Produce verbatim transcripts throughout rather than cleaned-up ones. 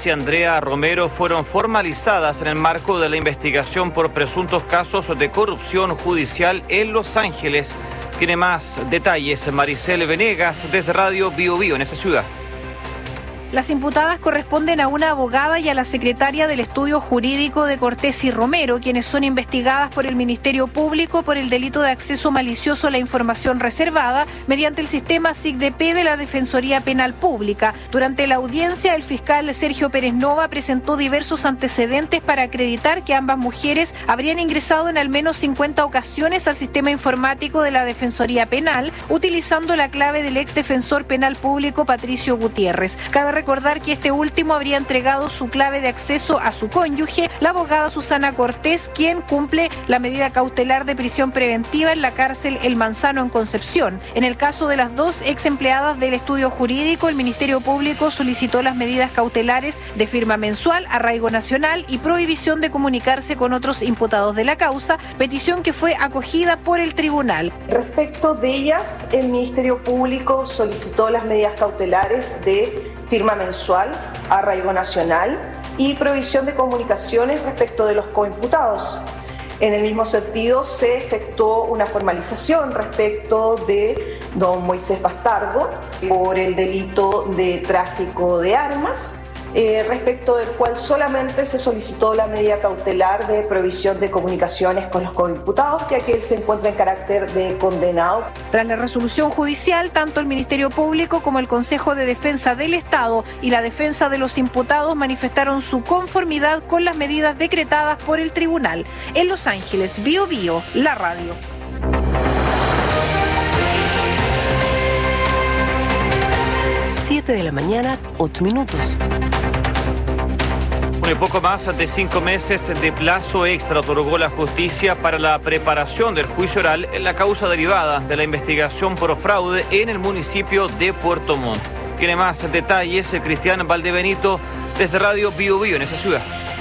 y Andrea Romero fueron formalizadas en el marco de la investigación por presuntos casos de corrupción judicial en Los Ángeles. Tiene más detalles Maricel Venegas desde Radio Bio Bio en esa ciudad. Las imputadas corresponden a una abogada y a la secretaria del estudio jurídico de Cortés y Romero, quienes son investigadas por el Ministerio Público por el delito de acceso malicioso a la información reservada mediante el sistema S I G D P de la Defensoría Penal Pública. Durante la audiencia, el fiscal Sergio Pérez Nova presentó diversos antecedentes para acreditar que ambas mujeres habrían ingresado en al menos cincuenta ocasiones al sistema informático de la Defensoría Penal, utilizando la clave del ex defensor penal público Patricio Gutiérrez. Cabe recordar que este último habría entregado su clave de acceso a su cónyuge, la abogada Susana Cortés, quien cumple la medida cautelar de prisión preventiva en la cárcel El Manzano en Concepción. En el caso de las dos ex empleadas del estudio jurídico, el Ministerio Público solicitó las medidas cautelares de firma mensual, arraigo nacional y prohibición de comunicarse con otros imputados de la causa, petición que fue acogida por el tribunal. Respecto de ellas, el Ministerio Público solicitó las medidas cautelares de firma mensual, arraigo nacional y prohibición de comunicaciones respecto de los coimputados. En el mismo sentido, se efectuó una formalización respecto de don Moisés Bastardo por el delito de tráfico de armas, eh, respecto del cual solamente se solicitó la medida cautelar de prohibición de comunicaciones con los coimputados, ya que él se encuentra en carácter de condenado. Tras la resolución judicial, tanto el Ministerio Público como el Consejo de Defensa del Estado y la defensa de los imputados manifestaron su conformidad con las medidas decretadas por el tribunal. En Los Ángeles, Bio Bio, la radio. siete de la mañana, ocho minutos. Un poco más de cinco meses de plazo extra otorgó la justicia para la preparación del juicio oral en la causa derivada de la investigación por fraude en el municipio de Puerto Montt. Tiene más detalles Cristian Valdebenito desde Radio Bio Bio en esa ciudad.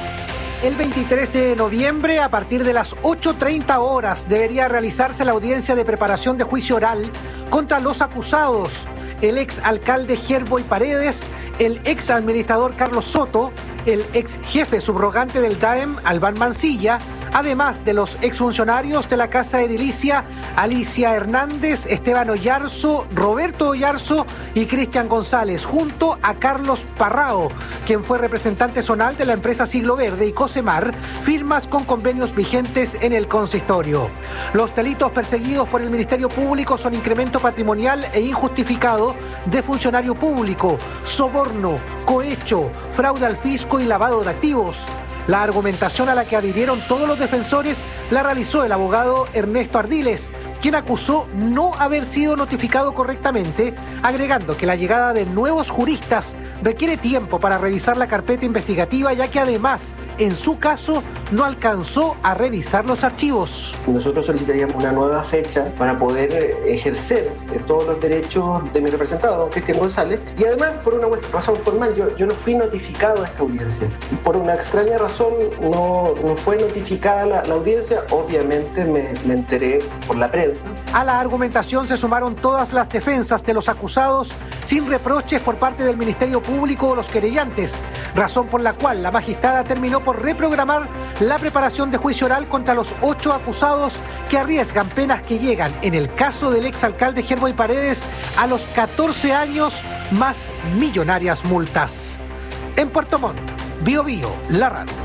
El veintitrés de noviembre, a partir de las ocho treinta horas, debería realizarse la audiencia de preparación de juicio oral contra los acusados, el ex alcalde Gerboy Paredes, el ex administrador Carlos Soto, el ex jefe subrogante del D A E M, Albán Mancilla, además de los exfuncionarios de la Casa Edilicia, Alicia Hernández, Esteban Oyarzo, Roberto Oyarzo y Cristian González, junto a Carlos Parrao, quien fue representante zonal de la empresa Siglo Verde y Cosemar, firmas con convenios vigentes en el consistorio. Los delitos perseguidos por el Ministerio Público son incremento patrimonial e injustificado de funcionario público, soborno, cohecho, fraude al fisco y lavado de activos. La argumentación a la que adhirieron todos los defensores la realizó el abogado Ernesto Ardiles, quien acusó no haber sido notificado correctamente, agregando que la llegada de nuevos juristas requiere tiempo para revisar la carpeta investigativa, ya que además, en su caso, no alcanzó a revisar los archivos. Nosotros solicitaríamos una nueva fecha para poder ejercer todos los derechos de mi representado, don Cristian González, y además, por una razón formal, yo, yo no fui notificado a esta audiencia. Por una extraña razón, no, no fue notificada la, la audiencia. Obviamente me, me enteré por la prensa. A la argumentación se sumaron todas las defensas de los acusados sin reproches por parte del Ministerio Público o los querellantes, razón por la cual la magistrada terminó por reprogramar la preparación de juicio oral contra los ocho acusados que arriesgan penas que llegan, en el caso del exalcalde Gerboy Paredes, a los catorce años más millonarias multas. En Puerto Montt, Bio Bio, la radio.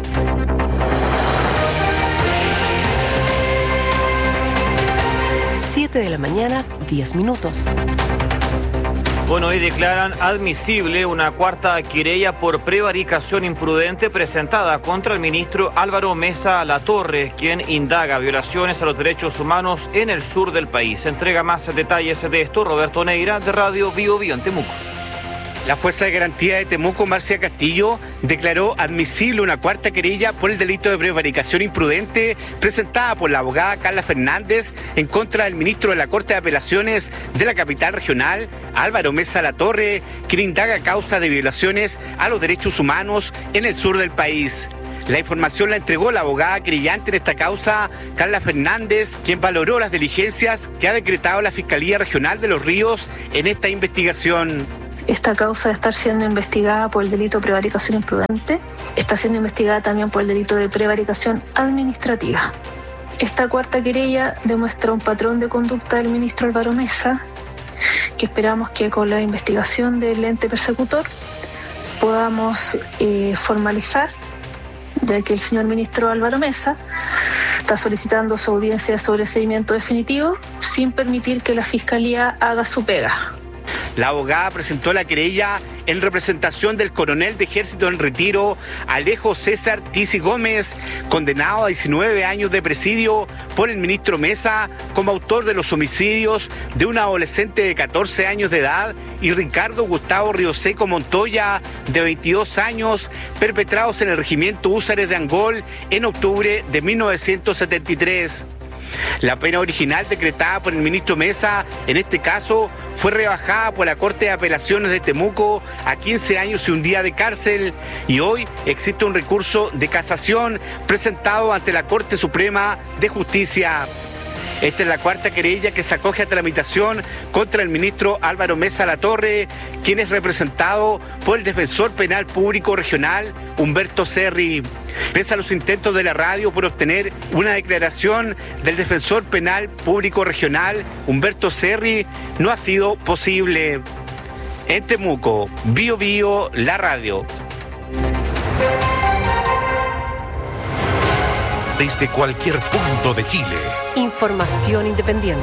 siete de la mañana, diez minutos. Bueno, hoy declaran admisible una cuarta querella por prevaricación imprudente presentada contra el ministro Álvaro Mesa Latorre, quien indaga violaciones a los derechos humanos en el sur del país. Entrega más detalles de esto Roberto Neira de Radio Bio Bio en Temuco. La jueza de garantía de Temuco, Marcia Castillo, declaró admisible una cuarta querella por el delito de prevaricación imprudente presentada por la abogada Carla Fernández en contra del ministro de la Corte de Apelaciones de la capital regional, Álvaro Mesa Latorre, quien indaga causas de violaciones a los derechos humanos en el sur del país. La información la entregó la abogada querellante en esta causa, Carla Fernández, quien valoró las diligencias que ha decretado la Fiscalía Regional de Los Ríos en esta investigación. Esta causa de estar siendo investigada por el delito de prevaricación imprudente está siendo investigada también por el delito de prevaricación administrativa. Esta cuarta querella demuestra un patrón de conducta del ministro Álvaro Mesa, que esperamos que con la investigación del ente persecutor podamos eh, formalizar, ya que el señor ministro Álvaro Mesa está solicitando su audiencia de sobreseimiento definitivo sin permitir que la Fiscalía haga su pega. La abogada presentó la querella en representación del coronel de Ejército en retiro, Alejo César Tisi Gómez, condenado a diecinueve años de presidio por el ministro Mesa como autor de los homicidios de un adolescente de catorce años de edad y Ricardo Gustavo Rioseco Montoya, de veintidós años, perpetrados en el regimiento Húsares de Angol en octubre de mil novecientos setenta y tres. La pena original decretada por el ministro Mesa, en este caso, fue rebajada por la Corte de Apelaciones de Temuco a quince años y un día de cárcel, y hoy existe un recurso de casación presentado ante la Corte Suprema de Justicia. Esta es la cuarta querella que se acoge a tramitación contra el ministro Álvaro Mesa Latorre, quien es representado por el defensor penal público regional Humberto Serri. Pese a los intentos de la radio por obtener una declaración del defensor penal público regional Humberto Serri, no ha sido posible. En Temuco, Bio Bio, la radio. Desde cualquier punto de Chile. Información independiente.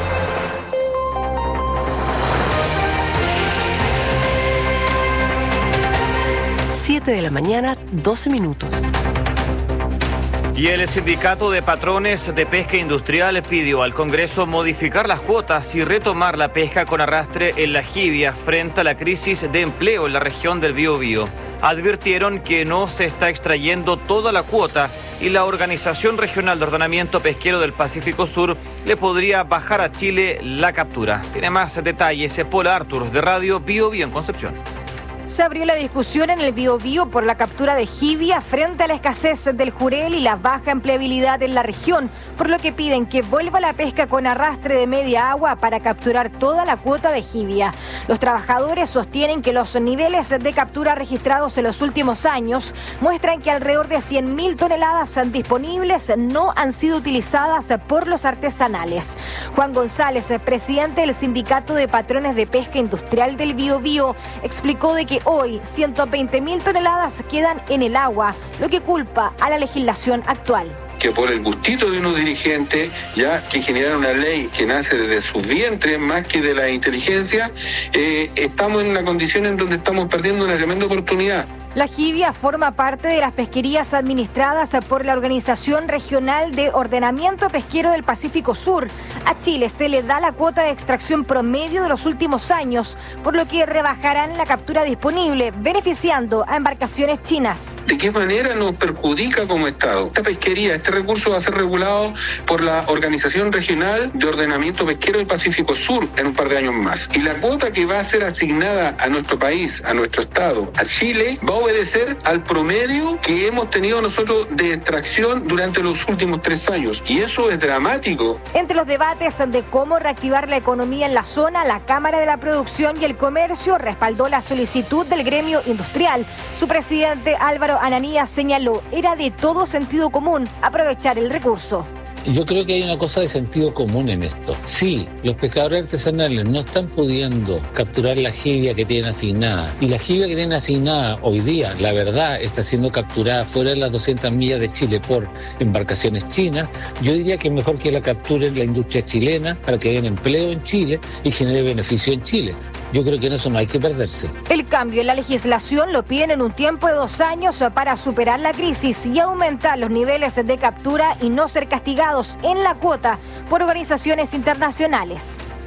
siete de la mañana, doce minutos. Y el Sindicato de Patrones de Pesca Industrial pidió al Congreso modificar las cuotas y retomar la pesca con arrastre en la jibia frente a la crisis de empleo en la región del Biobío. Advirtieron que no se está extrayendo toda la cuota y la Organización Regional de Ordenamiento Pesquero del Pacífico Sur le podría bajar a Chile la captura. Tiene más detalles Paula Artur de Radio Biobío en Concepción. Se abrió la discusión en el Biobío por la captura de jibia frente a la escasez del jurel y la baja empleabilidad en la región, por lo que piden que vuelva la pesca con arrastre de media agua para capturar toda la cuota de jibia. Los trabajadores sostienen que los niveles de captura registrados en los últimos años muestran que alrededor de cien mil toneladas disponibles no han sido utilizadas por los artesanales. Juan González, presidente del Sindicato de Patrones de Pesca Industrial del Biobío, explicó de que hoy ciento veinte mil toneladas quedan en el agua, lo que culpa a la legislación actual. Que por el gustito de unos dirigentes, ya que generaron una ley que nace desde sus vientres más que de la inteligencia, eh, estamos en una condición en donde estamos perdiendo una tremenda oportunidad. La jibia forma parte de las pesquerías administradas por la Organización Regional de Ordenamiento Pesquero del Pacífico Sur. A Chile se le da la cuota de extracción promedio de los últimos años, por lo que rebajarán la captura disponible, beneficiando a embarcaciones chinas. ¿De qué manera nos perjudica como Estado? Esta pesquería, este recurso va a ser regulado por la Organización Regional de Ordenamiento Pesquero del Pacífico Sur en un par de años más. Y la cuota que va a ser asignada a nuestro país, a nuestro Estado, a Chile, va a obedecer al promedio que hemos tenido nosotros de extracción durante los últimos tres años. Y eso es dramático. Entre los debates de cómo reactivar la economía en la zona, la Cámara de la Producción y el Comercio respaldó la solicitud del gremio industrial. Su presidente Álvaro Ananías señaló, era de todo sentido común aprovechar el recurso. Yo creo que hay una cosa de sentido común en esto. Si los pescadores artesanales no están pudiendo capturar la jibia que tienen asignada, y la jibia que tienen asignada hoy día, la verdad, está siendo capturada fuera de las doscientas millas de Chile por embarcaciones chinas, yo diría que es mejor que la capturen la industria chilena para que haya empleo en Chile y genere beneficio en Chile. Yo creo que en eso no hay que perderse. El cambio en la legislación lo piden en un tiempo de dos años para superar la crisis y aumentar los niveles de captura y no ser castigados en la cuota por organizaciones internacionales.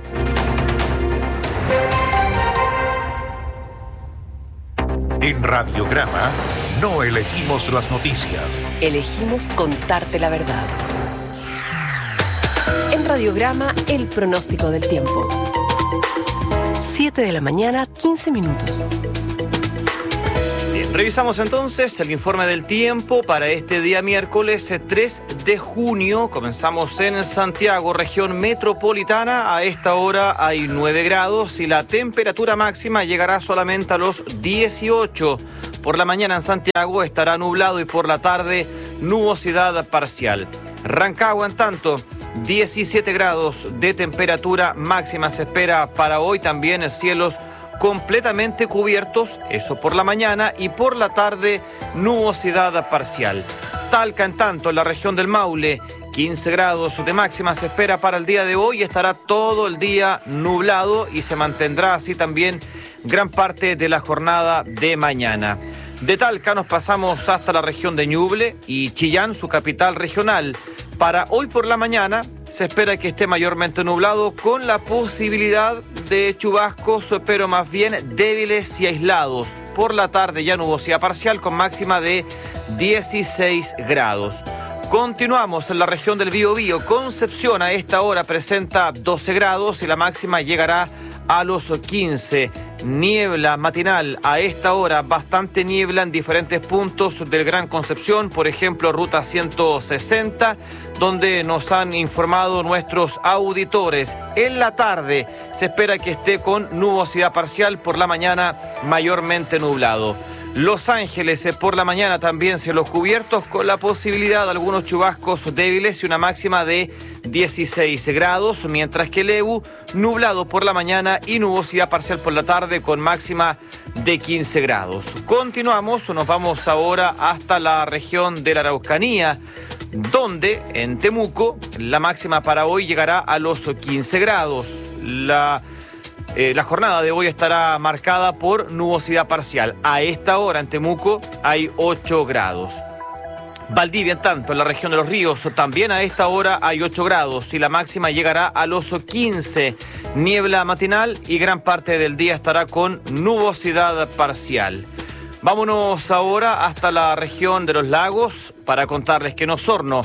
En Radiograma no elegimos las noticias. Elegimos contarte la verdad. En Radiograma, el pronóstico del tiempo. siete de la mañana, quince minutos. Bien, revisamos entonces el informe del tiempo para este día miércoles tres de junio. Comenzamos en Santiago, región metropolitana. A esta hora hay nueve grados y la temperatura máxima llegará solamente a los dieciocho. Por la mañana en Santiago estará nublado y por la tarde nubosidad parcial. Rancagua, en tanto, diecisiete grados de temperatura máxima se espera para hoy. También cielos completamente cubiertos, eso por la mañana, y por la tarde nubosidad parcial. Talca, en tanto, en la región del Maule, quince grados de máxima se espera para el día de hoy. Estará todo el día nublado y se mantendrá así también gran parte de la jornada de mañana. De Talca nos pasamos hasta la región de Ñuble y Chillán, su capital regional. Para hoy por la mañana se espera que esté mayormente nublado con la posibilidad de chubascos, pero más bien débiles y aislados. Por la tarde ya nubosidad parcial con máxima de dieciséis grados. Continuamos en la región del Biobío. Concepción a esta hora presenta doce grados y la máxima llegará a los quince. Niebla matinal a esta hora, bastante niebla en diferentes puntos del Gran Concepción, por ejemplo, ruta ciento sesenta, donde nos han informado nuestros auditores. En la tarde se espera que esté con nubosidad parcial, por la mañana mayormente nublado. Los Ángeles, eh, por la mañana también cielos cubiertos con la posibilidad de algunos chubascos débiles y una máxima de dieciséis grados, mientras que Lebu nublado por la mañana y nubosidad parcial por la tarde con máxima de quince grados. Continuamos, nos vamos ahora hasta la región de la Araucanía, donde en Temuco la máxima para hoy llegará a los quince grados. La Eh, la jornada de hoy estará marcada por nubosidad parcial. A esta hora en Temuco hay ocho grados. Valdivia, en tanto, en la región de Los Ríos, también a esta hora hay ocho grados y la máxima llegará a los quince. Niebla matinal y gran parte del día estará con nubosidad parcial. Vámonos ahora hasta la región de Los Lagos para contarles que en Osorno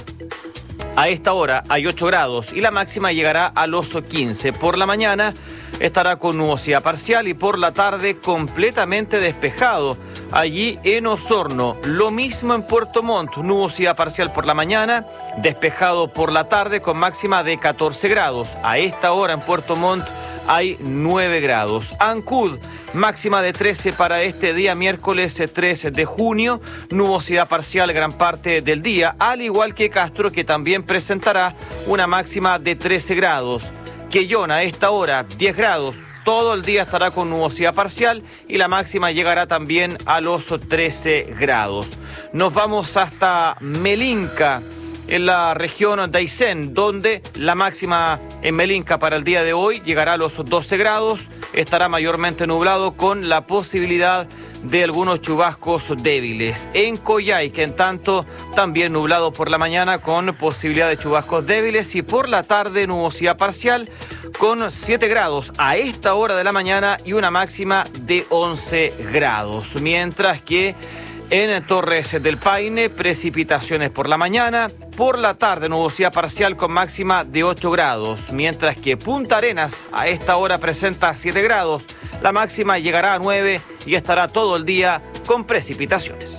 a esta hora hay ocho grados y la máxima llegará a los quince. Por la mañana estará con nubosidad parcial y por la tarde completamente despejado. Allí en Osorno, lo mismo en Puerto Montt, nubosidad parcial por la mañana, despejado por la tarde con máxima de catorce grados. A esta hora en Puerto Montt hay nueve grados. Ancud, máxima de trece para este día miércoles tres de junio, nubosidad parcial gran parte del día, al igual que Castro, que también presentará una máxima de trece grados. Quellón a esta hora diez grados, todo el día estará con nubosidad parcial y la máxima llegará también a los trece grados. Nos vamos hasta Melinca, en la región de Aysén, donde la máxima en Melinca para el día de hoy llegará a los doce grados, estará mayormente nublado con la posibilidad de algunos chubascos débiles. En Coyhaique, en tanto, también nublado por la mañana con posibilidad de chubascos débiles y por la tarde nubosidad parcial con siete grados a esta hora de la mañana y una máxima de once grados. Mientras que en Torres del Paine, precipitaciones por la mañana, por la tarde nubosidad parcial con máxima de ocho grados, mientras que Punta Arenas a esta hora presenta siete grados, la máxima llegará a nueve y estará todo el día con precipitaciones.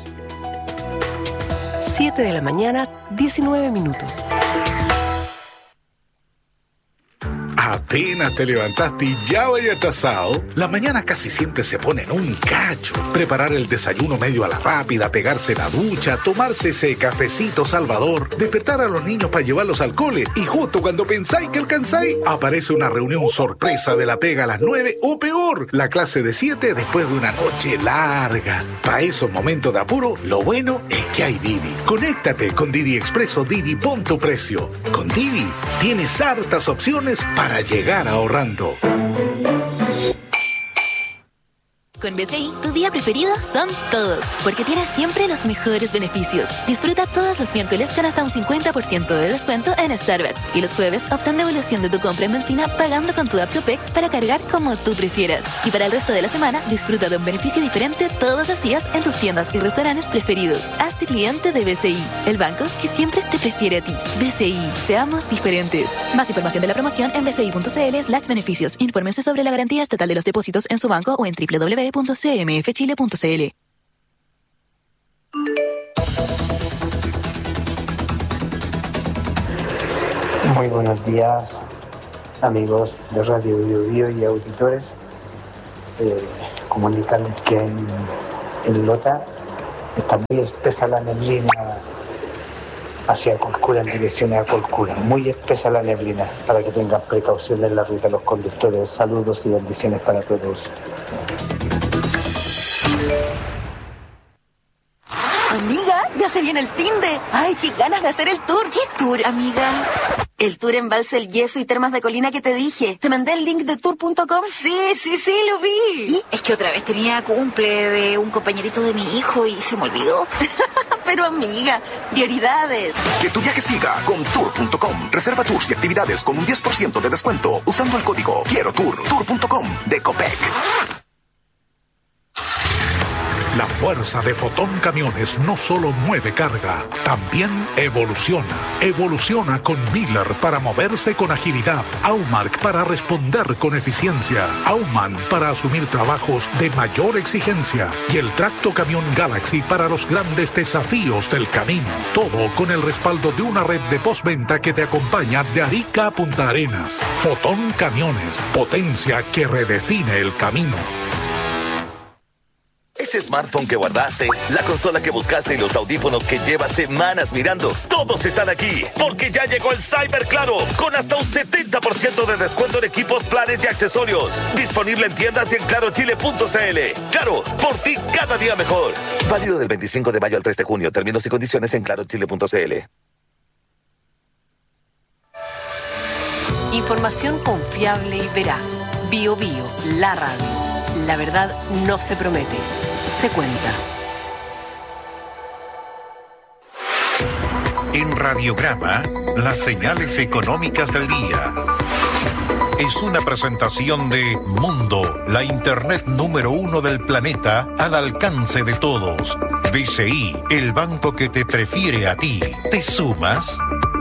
siete de la mañana, diecinueve minutos. Apenas te levantaste y ya vaya atrasado. Las mañanas casi siempre se ponen un cacho. Preparar el desayuno medio a la rápida, pegarse la ducha, tomarse ese cafecito salvador, despertar a los niños para llevarlos al cole y justo cuando pensáis que alcanzáis, aparece una reunión sorpresa de la pega a las nueve o peor, la clase de siete después de una noche larga. Para esos momentos de apuro, lo bueno es que hay Didi. Conéctate con Didi Expreso Didi, pon tu precio. Con Didi tienes hartas opciones para llegar ahorrando. Con B C I, tu día preferido son todos, porque tienes siempre los mejores beneficios. Disfruta todos los miércoles con hasta un cincuenta por ciento de descuento en Starbucks y los jueves obtén devolución de tu compra en benzina pagando con tu app Copec para cargar como tú prefieras. Y para el resto de la semana, disfruta de un beneficio diferente todos los días en tus tiendas y restaurantes preferidos. Hazte cliente de B C I, el banco que siempre te prefiere a ti. B C I, seamos diferentes. Más información de la promoción en bci.cl slash beneficios. Infórmense sobre la garantía estatal de los depósitos en su banco o en doble u doble u doble u punto c m f chile punto c l. Muy buenos días, amigos de Radio Bio Bio y auditores. Eh, comunicarles que en, en Lota está muy espesa la neblina hacia Colcura, en dirección a Colcura. Muy espesa la neblina, para que tengan precaución en la ruta los conductores. Saludos y bendiciones para todos. Amiga, ya se viene el finde. Ay, qué ganas de hacer el tour. ¿Qué tour, amiga? El tour Embalse El Yeso y Termas de Colina que te dije. ¿Te mandé el link de tour punto com? Sí, sí, sí, lo vi. ¿Y? Es que otra vez tenía cumple de un compañerito de mi hijo y se me olvidó. Pero amiga, prioridades. Que tu viaje siga con tour punto com. Reserva tours y actividades con un diez por ciento de descuento usando el código Quiero Tour. tour punto com de Copec. La fuerza de Fotón Camiones no solo mueve carga, también evoluciona. Evoluciona con Miller para moverse con agilidad, Aumark para responder con eficiencia, Auman para asumir trabajos de mayor exigencia y el Tracto Camión Galaxy para los grandes desafíos del camino. Todo con el respaldo de una red de postventa que te acompaña de Arica a Punta Arenas. Fotón Camiones, potencia que redefine el camino. Ese smartphone que guardaste, la consola que buscaste y los audífonos que llevas semanas mirando, todos están aquí, porque ya llegó el Cyber Claro, con hasta un setenta por ciento de descuento en equipos, planes y accesorios. Disponible en tiendas y en claro chile punto c l. Claro, por ti cada día mejor. Válido del veinticinco de mayo al tres de junio. Términos y condiciones en claro chile punto c l. Información confiable y veraz. Bio Bio, la radio. La verdad no se promete, se cuenta. En Radiograma, las señales económicas del día. Es una presentación de Mundo, la internet número uno del planeta al alcance de todos. B C I, el banco que te prefiere a ti. ¿Te sumas?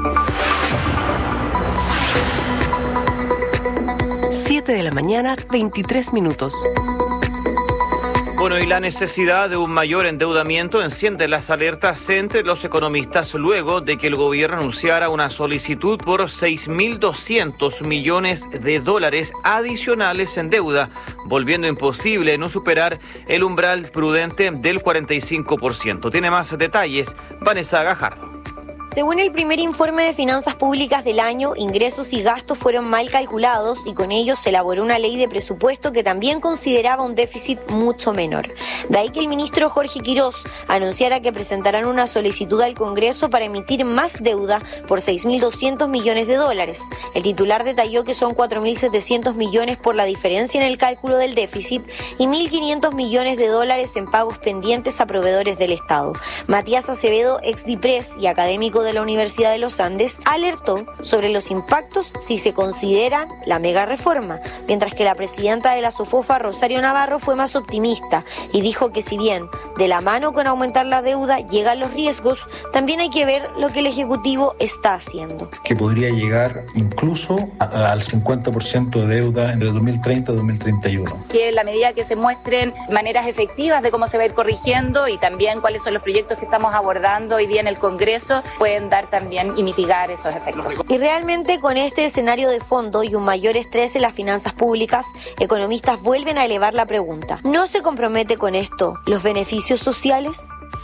siete de la mañana, veintitrés minutos. Bueno, y la necesidad de un mayor endeudamiento enciende las alertas entre los economistas luego de que el gobierno anunciara una solicitud por seis mil doscientos millones de dólares adicionales en deuda, volviendo imposible no superar el umbral prudente del cuarenta y cinco por ciento. Tiene más detalles Vanessa Gajardo. Según el primer informe de finanzas públicas del año, ingresos y gastos fueron mal calculados y con ello se elaboró una ley de presupuesto que también consideraba un déficit mucho menor. De ahí que el ministro Jorge Quirós anunciara que presentarán una solicitud al Congreso para emitir más deuda por seis mil doscientos millones de dólares. El titular detalló que son cuatro mil setecientos millones por la diferencia en el cálculo del déficit y mil quinientos millones de dólares en pagos pendientes a proveedores del Estado. Matías Acevedo, ex DIPRES y académico de la Universidad de los Andes, alertó sobre los impactos si se consideran la mega reforma, mientras que la presidenta de la SOFOFA, Rosario Navarro, fue más optimista y dijo que si bien de la mano con aumentar la deuda llegan los riesgos, también hay que ver lo que el Ejecutivo está haciendo. Que podría llegar incluso a, al cincuenta por ciento de deuda entre dos mil treinta y dos mil treinta y uno. Que en la medida que se muestren maneras efectivas de cómo se va a ir corrigiendo y también cuáles son los proyectos que estamos abordando hoy día en el Congreso, pueden dar también y mitigar esos efectos. Y realmente con este escenario de fondo y un mayor estrés en las finanzas públicas, economistas vuelven a elevar la pregunta. ¿No se compromete con esto los beneficios sociales?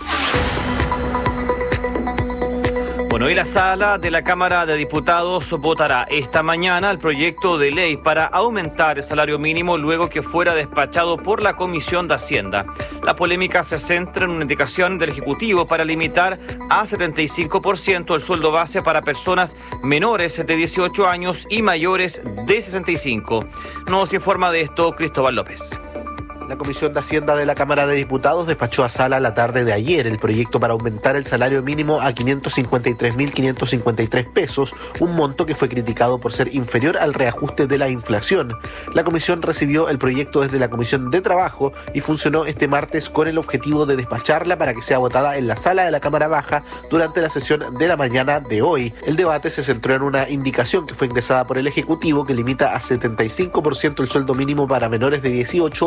Bueno, y la sala de la Cámara de Diputados votará esta mañana el proyecto de ley para aumentar el salario mínimo luego que fuera despachado por la Comisión de Hacienda. La polémica se centra en una indicación del Ejecutivo para limitar a setenta y cinco por ciento el sueldo base para personas menores de dieciocho años y mayores de sesenta y cinco. Nos informa de esto Cristóbal López. La Comisión de Hacienda de la Cámara de Diputados despachó a sala la tarde de ayer el proyecto para aumentar el salario mínimo a quinientos cincuenta y tres mil quinientos cincuenta y tres pesos, un monto que fue criticado por ser inferior al reajuste de la inflación. La comisión recibió el proyecto desde la Comisión de Trabajo y funcionó este martes con el objetivo de despacharla para que sea votada en la sala de la Cámara Baja durante la sesión de la mañana de hoy. El debate se centró en una indicación que fue ingresada por el Ejecutivo que limita a setenta y cinco por ciento el sueldo mínimo para menores de dieciocho y mayores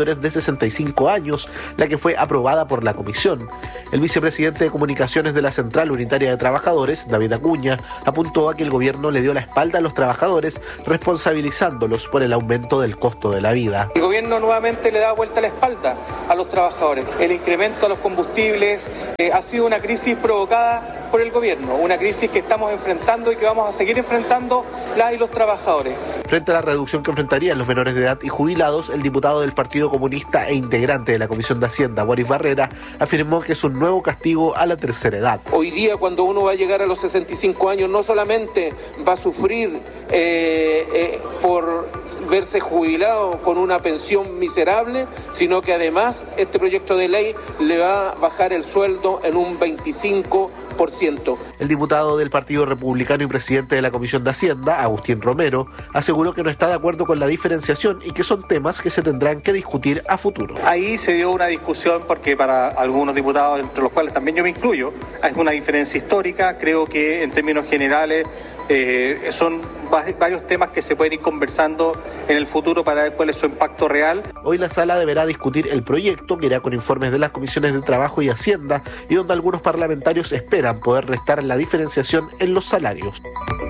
mayores de sesenta y cinco años, la que fue aprobada por la comisión. El vicepresidente de Comunicaciones de la Central Unitaria de Trabajadores, David Acuña, apuntó a que el gobierno le dio la espalda a los trabajadores, responsabilizándolos por el aumento del costo de la vida. El gobierno nuevamente le da vuelta la espalda a los trabajadores. El incremento a los combustibles eh, ha sido una crisis provocada por el gobierno, una crisis que estamos enfrentando y que vamos a seguir enfrentando las y los trabajadores. Frente a la reducción que enfrentarían los menores de edad y jubilados, el diputado del Partido Comunista e integrante de la Comisión de Hacienda, Boris Barrera, afirmó que es un nuevo castigo a la tercera edad. Hoy día, cuando uno va a llegar a los sesenta y cinco años, no solamente va a sufrir eh, eh, por verse jubilado con una pensión miserable, sino que además este proyecto de ley le va a bajar el sueldo en un veinticinco por ciento. El diputado del Partido Republicano y presidente de la Comisión de Hacienda, Agustín Romero, aseguró que no está de acuerdo con la diferenciación y que son temas que se tendrán que discutir a futuro. Ahí se dio una discusión porque para algunos diputados, entre los cuales también yo me incluyo, hay una diferencia histórica. Creo que en términos generales eh, son varios temas que se pueden ir conversando en el futuro para ver cuál es su impacto real. Hoy la sala deberá discutir el proyecto, que irá con informes de las comisiones de Trabajo y Hacienda, y donde algunos parlamentarios esperan poder restar la diferenciación en los salarios.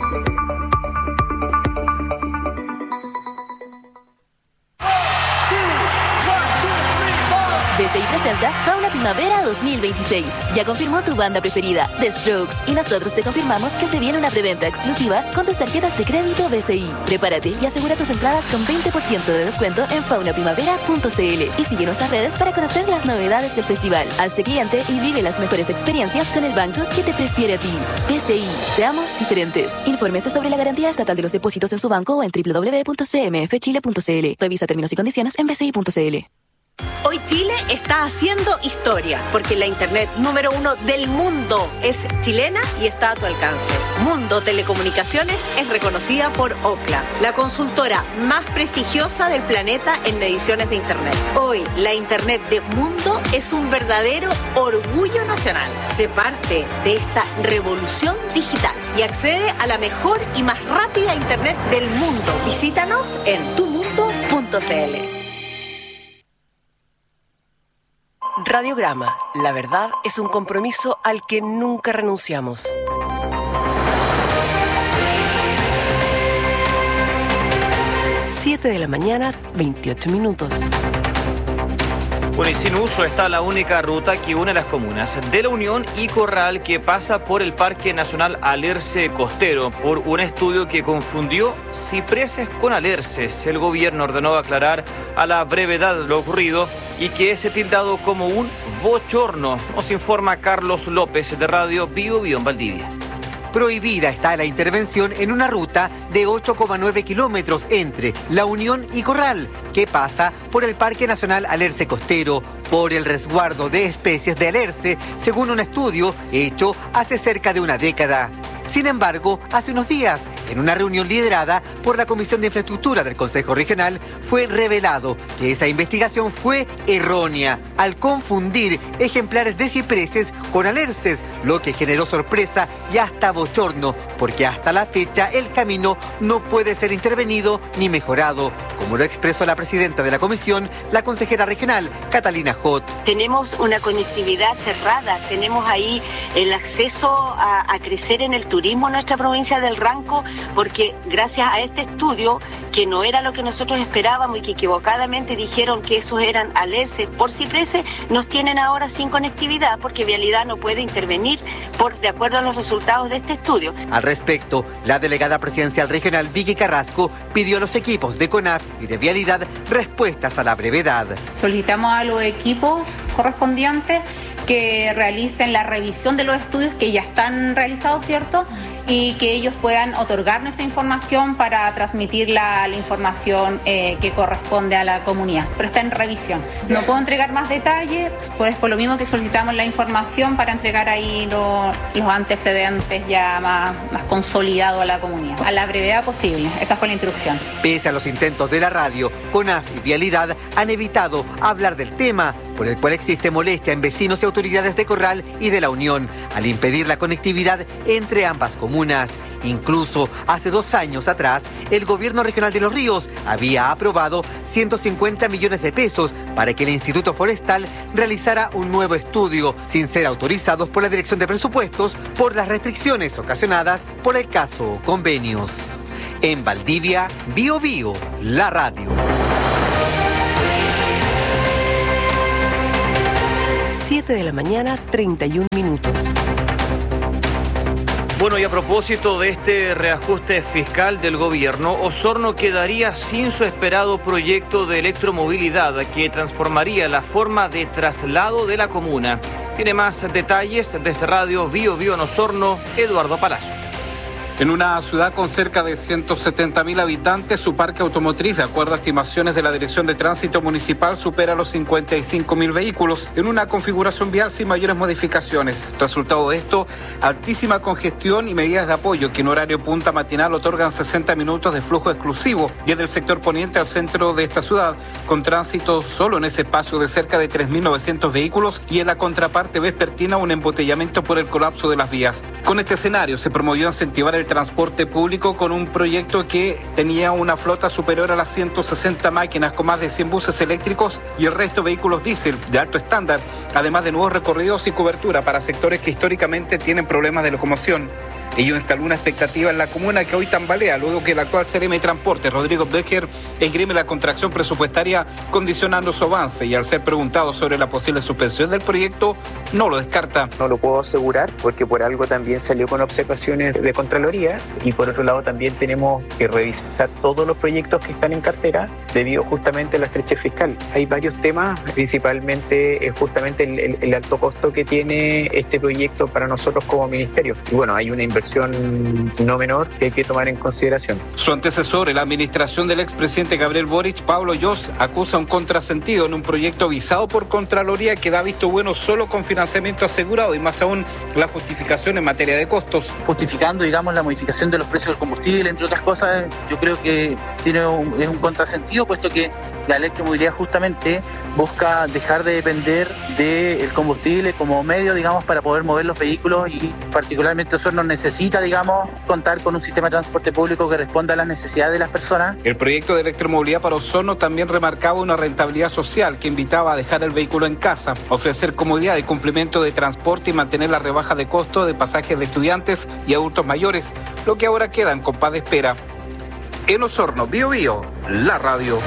B C I presenta Fauna Primavera dos mil veintiséis. Ya confirmó tu banda preferida, The Strokes, y nosotros te confirmamos que se viene una preventa exclusiva con tus tarjetas de crédito B C I. Prepárate y asegura tus entradas con veinte por ciento de descuento en fauna primavera punto c l y sigue nuestras redes para conocer las novedades del festival. Hazte cliente y vive las mejores experiencias con el banco que te prefiere a ti. B C I, seamos diferentes. Infórmese sobre la garantía estatal de los depósitos en su banco o en doble u doble u doble u punto c m f chile punto c l. Revisa términos y condiciones en b c i punto c l. Hoy Chile está haciendo historia, porque la internet número uno del mundo es chilena y está a tu alcance. Mundo Telecomunicaciones es reconocida por Ookla, la consultora más prestigiosa del planeta en mediciones de internet. Hoy la internet de Mundo es un verdadero orgullo nacional. Sé parte de esta revolución digital y accede a la mejor y más rápida internet del mundo. Visítanos en tu mundo punto c l. Radiograma. La verdad es un compromiso al que nunca renunciamos. siete de la mañana, veintiocho minutos. Bueno, y sin uso está la única ruta que une las comunas de La Unión y Corral, que pasa por el Parque Nacional Alerce Costero, por un estudio que confundió cipreses con alerces. El gobierno ordenó aclarar a la brevedad lo ocurrido y que es tildado como un bochorno. Nos informa Carlos López de Radio Bio Bio en Valdivia. Prohibida está la intervención en una ruta de ocho coma nueve kilómetros entre La Unión y Corral, que pasa por el Parque Nacional Alerce Costero, por el resguardo de especies de alerce, según un estudio hecho hace cerca de una década. Sin embargo, hace unos días, en una reunión liderada por la Comisión de Infraestructura del Consejo Regional, fue revelado que esa investigación fue errónea al confundir ejemplares de cipreses con alerces, lo que generó sorpresa y hasta bochorno, porque hasta la fecha el camino no puede ser intervenido ni mejorado, como lo expresó la presidenta de la comisión, la consejera regional, Catalina Hot. Tenemos una conectividad cerrada, tenemos ahí el acceso a, a crecer en el turismo en nuestra provincia del Ranco, porque gracias a este estudio, que no era lo que nosotros esperábamos y que equivocadamente dijeron que esos eran alerces por cipreses, nos tienen ahora sin conectividad porque Vialidad no puede intervenir por de acuerdo a los resultados de este estudio. Al respecto, la delegada presidencial regional Vicky Carrasco pidió a los equipos de CONAF y de Vialidad respuestas a la brevedad. Solicitamos a los equipos correspondientes que realicen la revisión de los estudios que ya están realizados, ¿cierto? Y que ellos puedan otorgarnos esta información para transmitir la, la información eh, que corresponde a la comunidad. Pero está en revisión. No puedo entregar más detalles, pues por lo mismo que solicitamos la información para entregar ahí lo, los antecedentes ya más, más consolidados a la comunidad. A la brevedad posible. Esa fue la instrucción. Pese a los intentos de la radio, CONAF y Vialidad han evitado hablar del tema, por el cual existe molestia en vecinos y autoridades de Corral y de La Unión, al impedir la conectividad entre ambas comunas. Incluso hace dos años atrás, el gobierno regional de Los Ríos había aprobado ciento cincuenta millones de pesos para que el Instituto Forestal realizara un nuevo estudio, sin ser autorizados por la Dirección de Presupuestos por las restricciones ocasionadas por el caso Convenios. En Valdivia, Bío Bío, la radio. siete de la mañana, treinta y un minutos. Bueno, y a propósito de este reajuste fiscal del gobierno, Osorno quedaría sin su esperado proyecto de electromovilidad que transformaría la forma de traslado de la comuna. Tiene más detalles desde Radio Bío Bío en Osorno, Eduardo Palacios. En una ciudad con cerca de ciento setenta mil habitantes, su parque automotriz, de acuerdo a estimaciones de la Dirección de Tránsito Municipal, supera los cincuenta y cinco mil vehículos en una configuración vial sin mayores modificaciones. Resultado de esto, altísima congestión y medidas de apoyo que en horario punta matinal otorgan sesenta minutos de flujo exclusivo desde el sector poniente al centro de esta ciudad, con tránsito solo en ese espacio de cerca de tres mil novecientos vehículos y en la contraparte vespertina un embotellamiento por el colapso de las vías. Con este escenario se promovió incentivar el transporte público con un proyecto que tenía una flota superior a las ciento sesenta máquinas con más de cien buses eléctricos y el resto vehículos diésel de alto estándar, además de nuevos recorridos y cobertura para sectores que históricamente tienen problemas de locomoción. Ello instaló una expectativa en la comuna que hoy tambalea, luego que el actual C R M de Transporte, Rodrigo Becker, esgrime la contracción presupuestaria condicionando su avance y al ser preguntado sobre la posible suspensión del proyecto, no lo descarta. No lo puedo asegurar porque por algo también salió con observaciones de Contraloría y por otro lado también tenemos que revisar todos los proyectos que están en cartera debido justamente a la estrechez fiscal. Hay varios temas, principalmente eh, justamente el, el, el alto costo que tiene este proyecto para nosotros como ministerio. Y bueno, hay una inversión no menor que hay que tomar en consideración. Su antecesor en la administración del expresidente Gabriel Boric, Pablo Yos, acusa un contrasentido en un proyecto visado por Contraloría que da visto bueno solo con financiamiento asegurado y más aún la justificación en materia de costos. Justificando, digamos, la modificación de los precios del combustible, entre otras cosas, yo creo que tiene un, es un contrasentido, puesto que la electromovilidad justamente busca dejar de depender del combustible como medio, digamos, para poder mover los vehículos y particularmente Osorno necesita, digamos, contar con un sistema de transporte público que responda a las necesidades de las personas. El proyecto de electromovilidad para Osorno también remarcaba una rentabilidad social que invitaba a dejar el vehículo en casa, ofrecer comodidad y cumplimiento de transporte y mantener la rebaja de costo de pasajes de estudiantes y adultos mayores, lo que ahora queda en compás de espera. En Osorno, Bío Bío, la radio.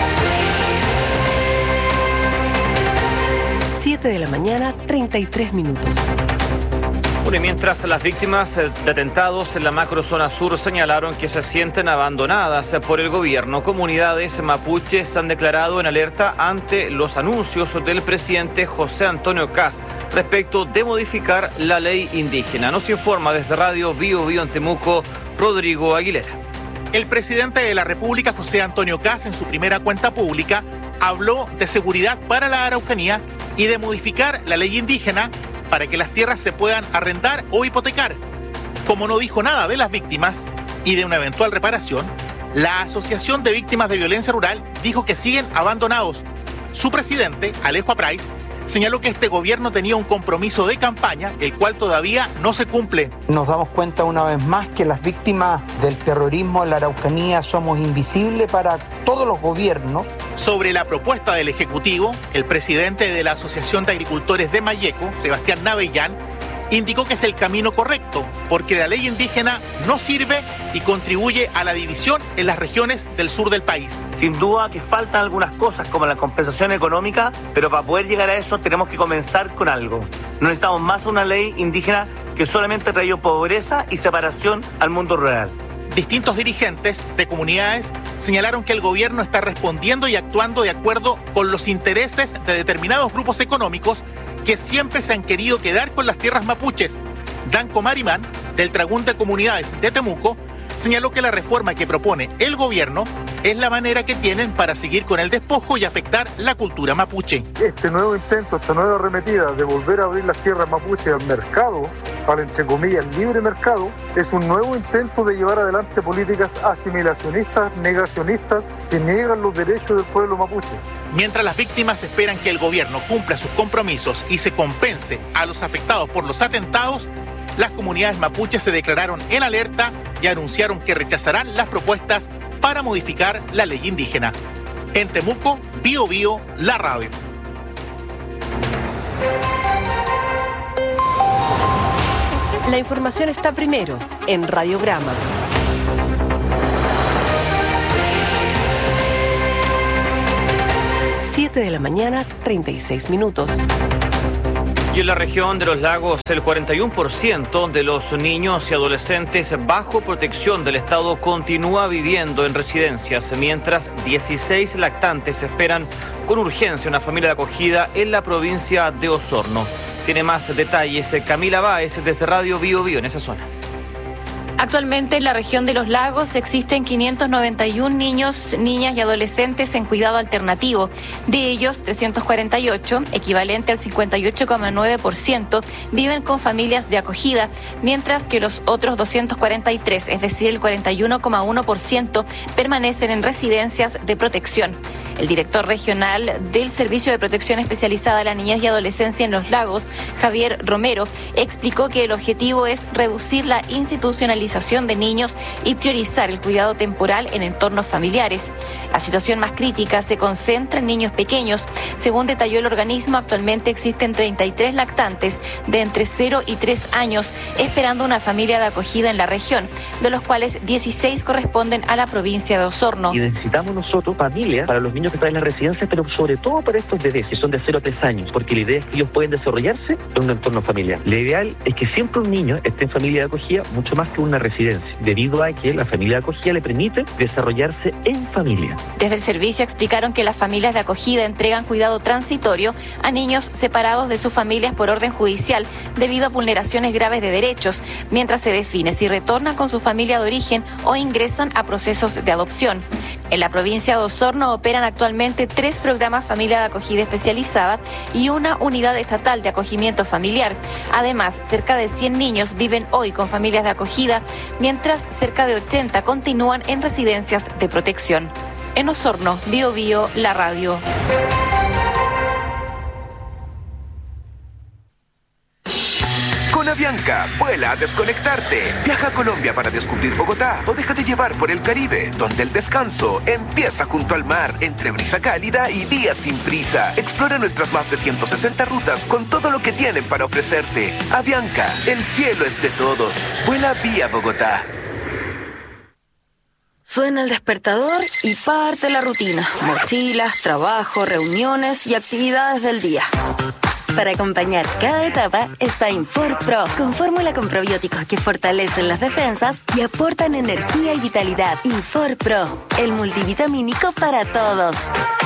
siete de la mañana, treinta y tres minutos. Bueno, y mientras las víctimas de atentados en la macrozona sur señalaron que se sienten abandonadas por el gobierno, comunidades mapuches han declarado en alerta ante los anuncios del presidente José Antonio Kast respecto de modificar la ley indígena. Nos informa desde Radio Bío Bío en Temuco, Rodrigo Aguilera. El presidente de la República, José Antonio Kast, en su primera cuenta pública, habló de seguridad para la Araucanía y de modificar la ley indígena para que las tierras se puedan arrendar o hipotecar. Como no dijo nada de las víctimas y de una eventual reparación, la Asociación de Víctimas de Violencia Rural dijo que siguen abandonados. Su presidente, Alejo Aprais, señaló que este gobierno tenía un compromiso de campaña, el cual todavía no se cumple. Nos damos cuenta una vez más que las víctimas del terrorismo en la Araucanía somos invisibles para todos los gobiernos. Sobre la propuesta del Ejecutivo, el presidente de la Asociación de Agricultores de Mayeco, Sebastián Navellán, indicó que es el camino correcto, porque la ley indígena no sirve y contribuye a la división en las regiones del sur del país. Sin duda que faltan algunas cosas como la compensación económica, pero para poder llegar a eso tenemos que comenzar con algo. No necesitamos más una ley indígena que solamente ha traído pobreza y separación al mundo rural. Distintos dirigentes de comunidades señalaron que el gobierno está respondiendo y actuando de acuerdo con los intereses de determinados grupos económicos que siempre se han querido quedar con las tierras mapuches. Danco Marimán, del Tragún de Comunidades de Temuco, señaló que la reforma que propone el gobierno es la manera que tienen para seguir con el despojo y afectar la cultura mapuche. Este nuevo intento, esta nueva arremetida de volver a abrir las tierras mapuche al mercado, al entre comillas libre mercado, es un nuevo intento de llevar adelante políticas asimilacionistas, negacionistas, que niegan los derechos del pueblo mapuche. Mientras las víctimas esperan que el gobierno cumpla sus compromisos y se compense a los afectados por los atentados, las comunidades mapuches se declararon en alerta y anunciaron que rechazarán las propuestas para modificar la ley indígena. En Temuco, Bío Bío, la radio. La información está primero en Radiograma. siete de la mañana, treinta y seis minutos. Y en la región de los lagos, el cuarenta y uno por ciento de los niños y adolescentes bajo protección del Estado continúa viviendo en residencias, mientras dieciséis lactantes esperan con urgencia una familia de acogida en la provincia de Osorno. Tiene más detalles Camila Báez desde Radio Bío Bío en esa zona. Actualmente en la región de los lagos existen quinientos noventa y uno niños, niñas y adolescentes en cuidado alternativo. De ellos, trescientos cuarenta y ocho, equivalente al cincuenta y ocho coma nueve por ciento, viven con familias de acogida, mientras que los otros doscientos cuarenta y tres, es decir, el cuarenta y uno coma uno por ciento, permanecen en residencias de protección. El director regional del Servicio de Protección Especializada a la Niñez y Adolescencia en los Lagos, Javier Romero, explicó que el objetivo es reducir la institucionalización de niños y priorizar el cuidado temporal en entornos familiares. La situación más crítica se concentra en niños pequeños. Según detalló el organismo, actualmente existen treinta y tres lactantes de entre cero y tres años esperando una familia de acogida en la región, de los cuales dieciséis corresponden a la provincia de Osorno. Y necesitamos nosotros familias para los niños que están en las residencias, pero sobre todo para estos bebés que son de cero a tres años, porque la idea es que ellos pueden desarrollarse en un entorno familiar. Lo ideal es que siempre un niño esté en familia de acogida mucho más que una residencia, debido a que la familia de acogida le permite desarrollarse en familia. Desde el servicio explicaron que las familias de acogida entregan cuidado transitorio a niños separados de sus familias por orden judicial debido a vulneraciones graves de derechos, mientras se define si retornan con su familia de origen o ingresan a procesos de adopción. En la provincia de Osorno operan actualmente tres programas familia de acogida especializada y una unidad estatal de acogimiento familiar. Además, cerca de cien niños viven hoy con familias de acogida, mientras cerca de ochenta continúan en residencias de protección. En Osorno, Bío Bío, la radio. Con Avianca, vuela a desconectarte. Viaja a Colombia para descubrir Bogotá o déjate llevar por el Caribe, donde el descanso empieza junto al mar, entre brisa cálida y días sin prisa. Explora nuestras más de ciento sesenta rutas con todo lo que tienen para ofrecerte. Avianca, el cielo es de todos. Vuela vía Bogotá. Suena el despertador y parte la rutina. Mochilas, trabajo, reuniones y actividades del día. Para acompañar cada etapa está Infor Pro, con fórmula con probióticos que fortalecen las defensas y aportan energía y vitalidad. Infor Pro, el multivitamínico para todos.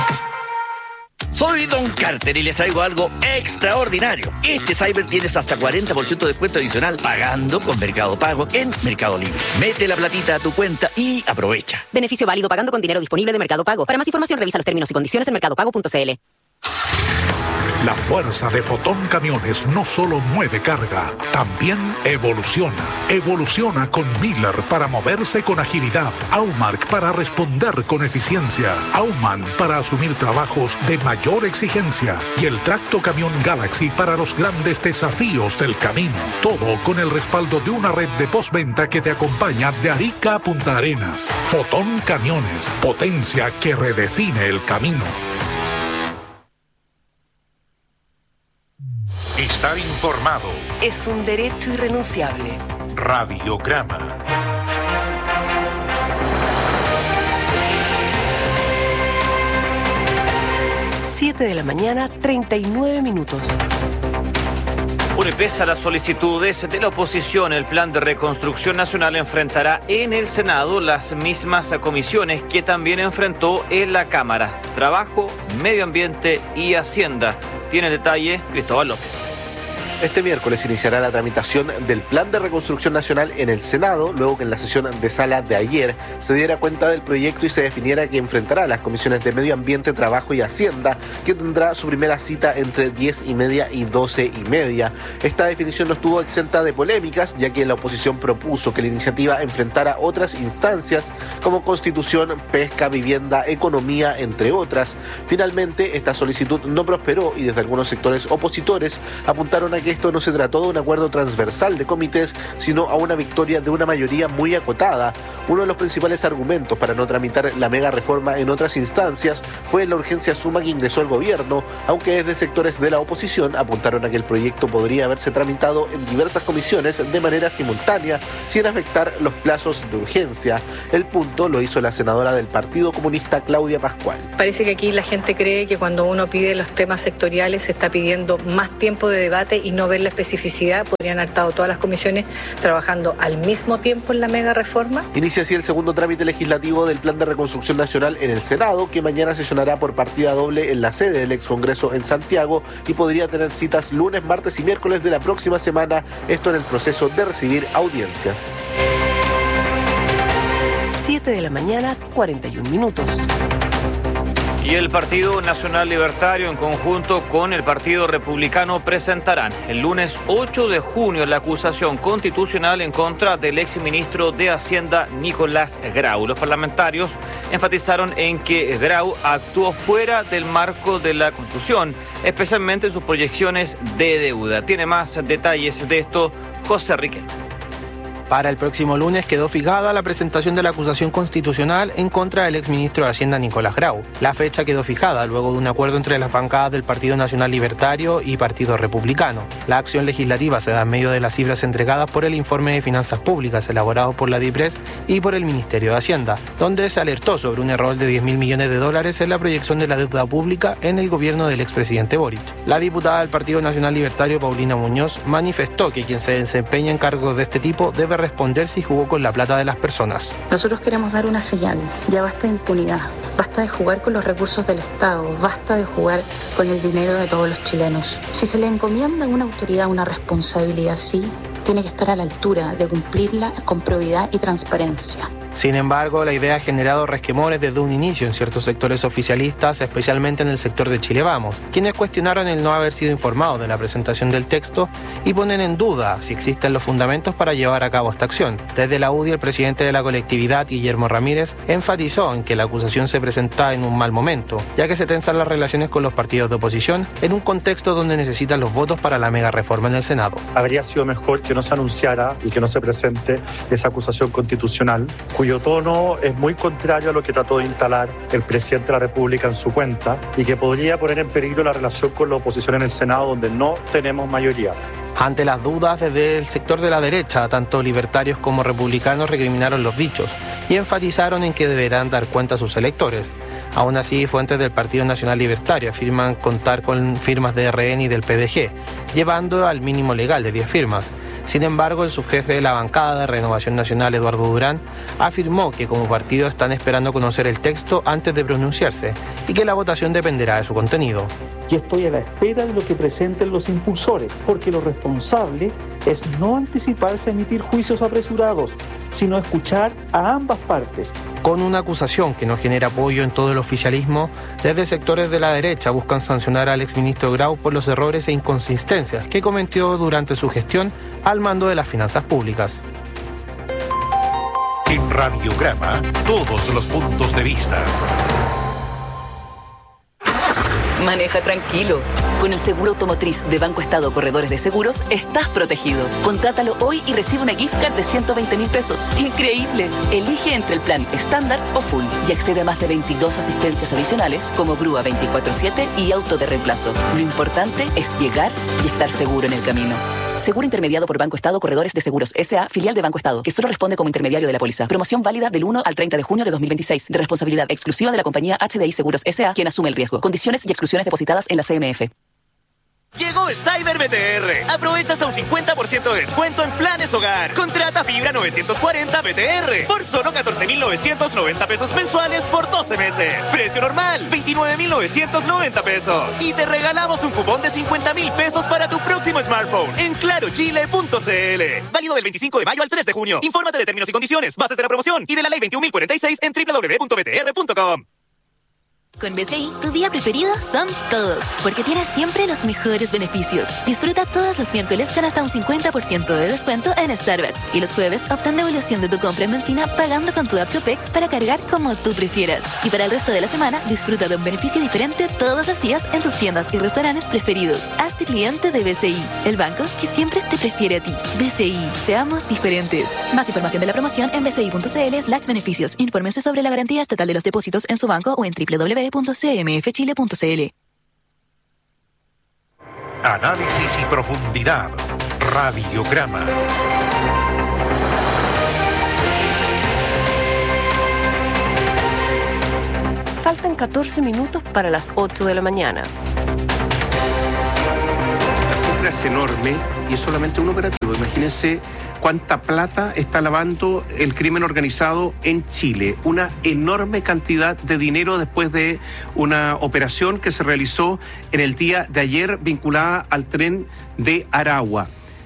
Soy Don Carter y les traigo algo extraordinario. Este Cyber tienes hasta cuarenta por ciento de descuento adicional pagando con Mercado Pago en Mercado Libre. Mete la platita a tu cuenta y aprovecha. Beneficio válido pagando con dinero disponible de Mercado Pago. Para más información revisa los términos y condiciones en mercado pago punto c l. La fuerza de Fotón Camiones no solo mueve carga, también evoluciona. Evoluciona con Miller para moverse con agilidad, Aumark para responder con eficiencia, Auman para asumir trabajos de mayor exigencia y el Tracto Camión Galaxy para los grandes desafíos del camino. Todo con el respaldo de una red de postventa que te acompaña de Arica a Punta Arenas. Fotón Camiones, potencia que redefine el camino. Estar informado es un derecho irrenunciable. Radiograma. siete de la mañana, treinta y nueve minutos. Bueno, y pese a las solicitudes de la oposición, el Plan de Reconstrucción Nacional enfrentará en el Senado las mismas comisiones que también enfrentó en la Cámara: Trabajo, Medio Ambiente y Hacienda. Tiene detalle Cristóbal López. Este miércoles iniciará la tramitación del Plan de Reconstrucción Nacional en el Senado, luego que en la sesión de sala de ayer se diera cuenta del proyecto y se definiera que enfrentará a las comisiones de Medio Ambiente, Trabajo y Hacienda, que tendrá su primera cita entre diez y media y doce y media. Esta definición no estuvo exenta de polémicas, ya que la oposición propuso que la iniciativa enfrentara otras instancias como Constitución, Pesca, Vivienda, Economía, entre otras. Finalmente, esta solicitud no prosperó y desde algunos sectores opositores apuntaron a que esto no se trató de un acuerdo transversal de comités, sino a una victoria de una mayoría muy acotada. Uno de los principales argumentos para no tramitar la mega reforma en otras instancias fue la urgencia suma que ingresó el gobierno, aunque desde sectores de la oposición apuntaron a que el proyecto podría haberse tramitado en diversas comisiones de manera simultánea, sin afectar los plazos de urgencia. El punto lo hizo la senadora del Partido Comunista, Claudia Pascual. Parece que aquí la gente cree que cuando uno pide los temas sectoriales se está pidiendo más tiempo de debate y no ver la especificidad. Podrían haber estado todas las comisiones trabajando al mismo tiempo en la mega reforma. Inicia así el segundo trámite legislativo del Plan de Reconstrucción Nacional en el Senado, que mañana sesionará por partida doble en la sede del ex Congreso en Santiago y podría tener citas lunes, martes y miércoles de la próxima semana, esto en el proceso de recibir audiencias. siete de la mañana, cuarenta y un minutos. Y el Partido Nacional Libertario, en conjunto con el Partido Republicano, presentarán el lunes ocho de junio la acusación constitucional en contra del exministro de Hacienda, Nicolás Grau. Los parlamentarios enfatizaron en que Grau actuó fuera del marco de la Constitución, especialmente en sus proyecciones de deuda. Tiene más detalles de esto José Riquelme. Para el próximo lunes quedó fijada la presentación de la acusación constitucional en contra del exministro de Hacienda Nicolás Grau. La fecha quedó fijada luego de un acuerdo entre las bancadas del Partido Nacional Libertario y Partido Republicano. La acción legislativa se da en medio de las cifras entregadas por el informe de finanzas públicas elaborado por la DIPRES y por el Ministerio de Hacienda, donde se alertó sobre un error de diez mil millones de dólares en la proyección de la deuda pública en el gobierno del expresidente Boric. La diputada del Partido Nacional Libertario, Paulina Muñoz, manifestó que quien se desempeña en cargos de este tipo debe responder si jugó con la plata de las personas. Nosotros queremos dar una señal. Ya basta de impunidad. Basta de jugar con los recursos del Estado. Basta de jugar con el dinero de todos los chilenos. Si se le encomienda a una autoridad una responsabilidad así, tiene que estar a la altura de cumplirla con probidad y transparencia. Sin embargo, la idea ha generado resquemores desde un inicio en ciertos sectores oficialistas, especialmente en el sector de Chile Vamos, quienes cuestionaron el no haber sido informados de la presentación del texto y ponen en duda si existen los fundamentos para llevar a cabo esta acción. Desde la U D I, el presidente de la colectividad, Guillermo Ramírez, enfatizó en que la acusación se presenta en un mal momento, ya que se tensan las relaciones con los partidos de oposición en un contexto donde necesitan los votos para la mega reforma en el Senado. Habría sido mejor que no se anunciara y que no se presente esa acusación constitucional, cuyo tono es muy contrario a lo que trató de instalar el presidente de la República en su cuenta y que podría poner en peligro la relación con la oposición en el Senado, donde no tenemos mayoría. Ante las dudas desde el sector de la derecha, tanto libertarios como republicanos recriminaron los dichos y enfatizaron en que deberán dar cuenta a sus electores. Aún así, fuentes del Partido Nacional Libertario afirman contar con firmas de R N y del P D G, llevando al mínimo legal de diez firmas. Sin embargo, el subjefe de la bancada de Renovación Nacional, Eduardo Durán, afirmó que como partido están esperando conocer el texto antes de pronunciarse y que la votación dependerá de su contenido. Y estoy a la espera de lo que presenten los impulsores, porque lo responsable es no anticiparse a emitir juicios apresurados, sino escuchar a ambas partes. Con una acusación que no genera apoyo en todo el oficialismo, desde sectores de la derecha buscan sancionar al exministro Grau por los errores e inconsistencias que cometió durante su gestión al mando de las finanzas públicas. En Radiograma, todos los puntos de vista. Maneja tranquilo. Con el seguro automotriz de Banco Estado Corredores de Seguros, estás protegido. Contrátalo hoy y recibe una gift card de ciento veinte mil pesos. ¡Increíble! Elige entre el plan estándar o full y accede a más de veintidós asistencias adicionales como grúa veinticuatro siete y auto de reemplazo. Lo importante es llegar y estar seguro en el camino. Seguro intermediado por Banco Estado Corredores de Seguros S A, filial de Banco Estado, que solo responde como intermediario de la póliza. Promoción válida del uno al treinta de junio de dos mil veintiséis, de responsabilidad exclusiva de la compañía H D I Seguros S A, quien asume el riesgo. Condiciones y exclusiones depositadas en la C M F. Llegó el Cyber B T R. Aprovecha hasta un cincuenta por ciento de descuento en planes hogar. Contrata fibra novecientos cuarenta B T R por solo catorce mil novecientos noventa pesos mensuales por doce meses. Precio normal, veintinueve mil novecientos noventa pesos. Y te regalamos un cupón de cincuenta mil pesos para tu próximo smartphone en claro chile punto c l. Válido del veinticinco de mayo al tres de junio. Infórmate de términos y condiciones, bases de la promoción y de la ley veintiún mil cuarenta y seis en doble u doble u doble u punto b t r punto com. Con B C I, tu día preferido son todos, porque tienes siempre los mejores beneficios. Disfruta todos los miércoles con hasta un cincuenta por ciento de descuento en Starbucks. Y los jueves, obtén devolución de tu compra en benzina pagando con tu app Copec para cargar como tú prefieras. Y para el resto de la semana, disfruta de un beneficio diferente todos los días en tus tiendas y restaurantes preferidos. Hazte cliente de B C I, el banco que siempre te prefiere a ti. B C I, seamos diferentes. Más información de la promoción en bci.cl slash beneficios. Infórmense sobre la garantía estatal de los depósitos en su banco o en doble u doble u doble u punto c m f chile punto c l. Análisis y profundidad. Radiograma. Faltan catorce minutos para las ocho de la mañana. La cifra es enorme y es solamente un operativo. Imagínense cuánta plata está lavando el crimen organizado en Chile. Una enorme cantidad de dinero después de una operación que se realizó en el día de ayer vinculada al tren de Aragua.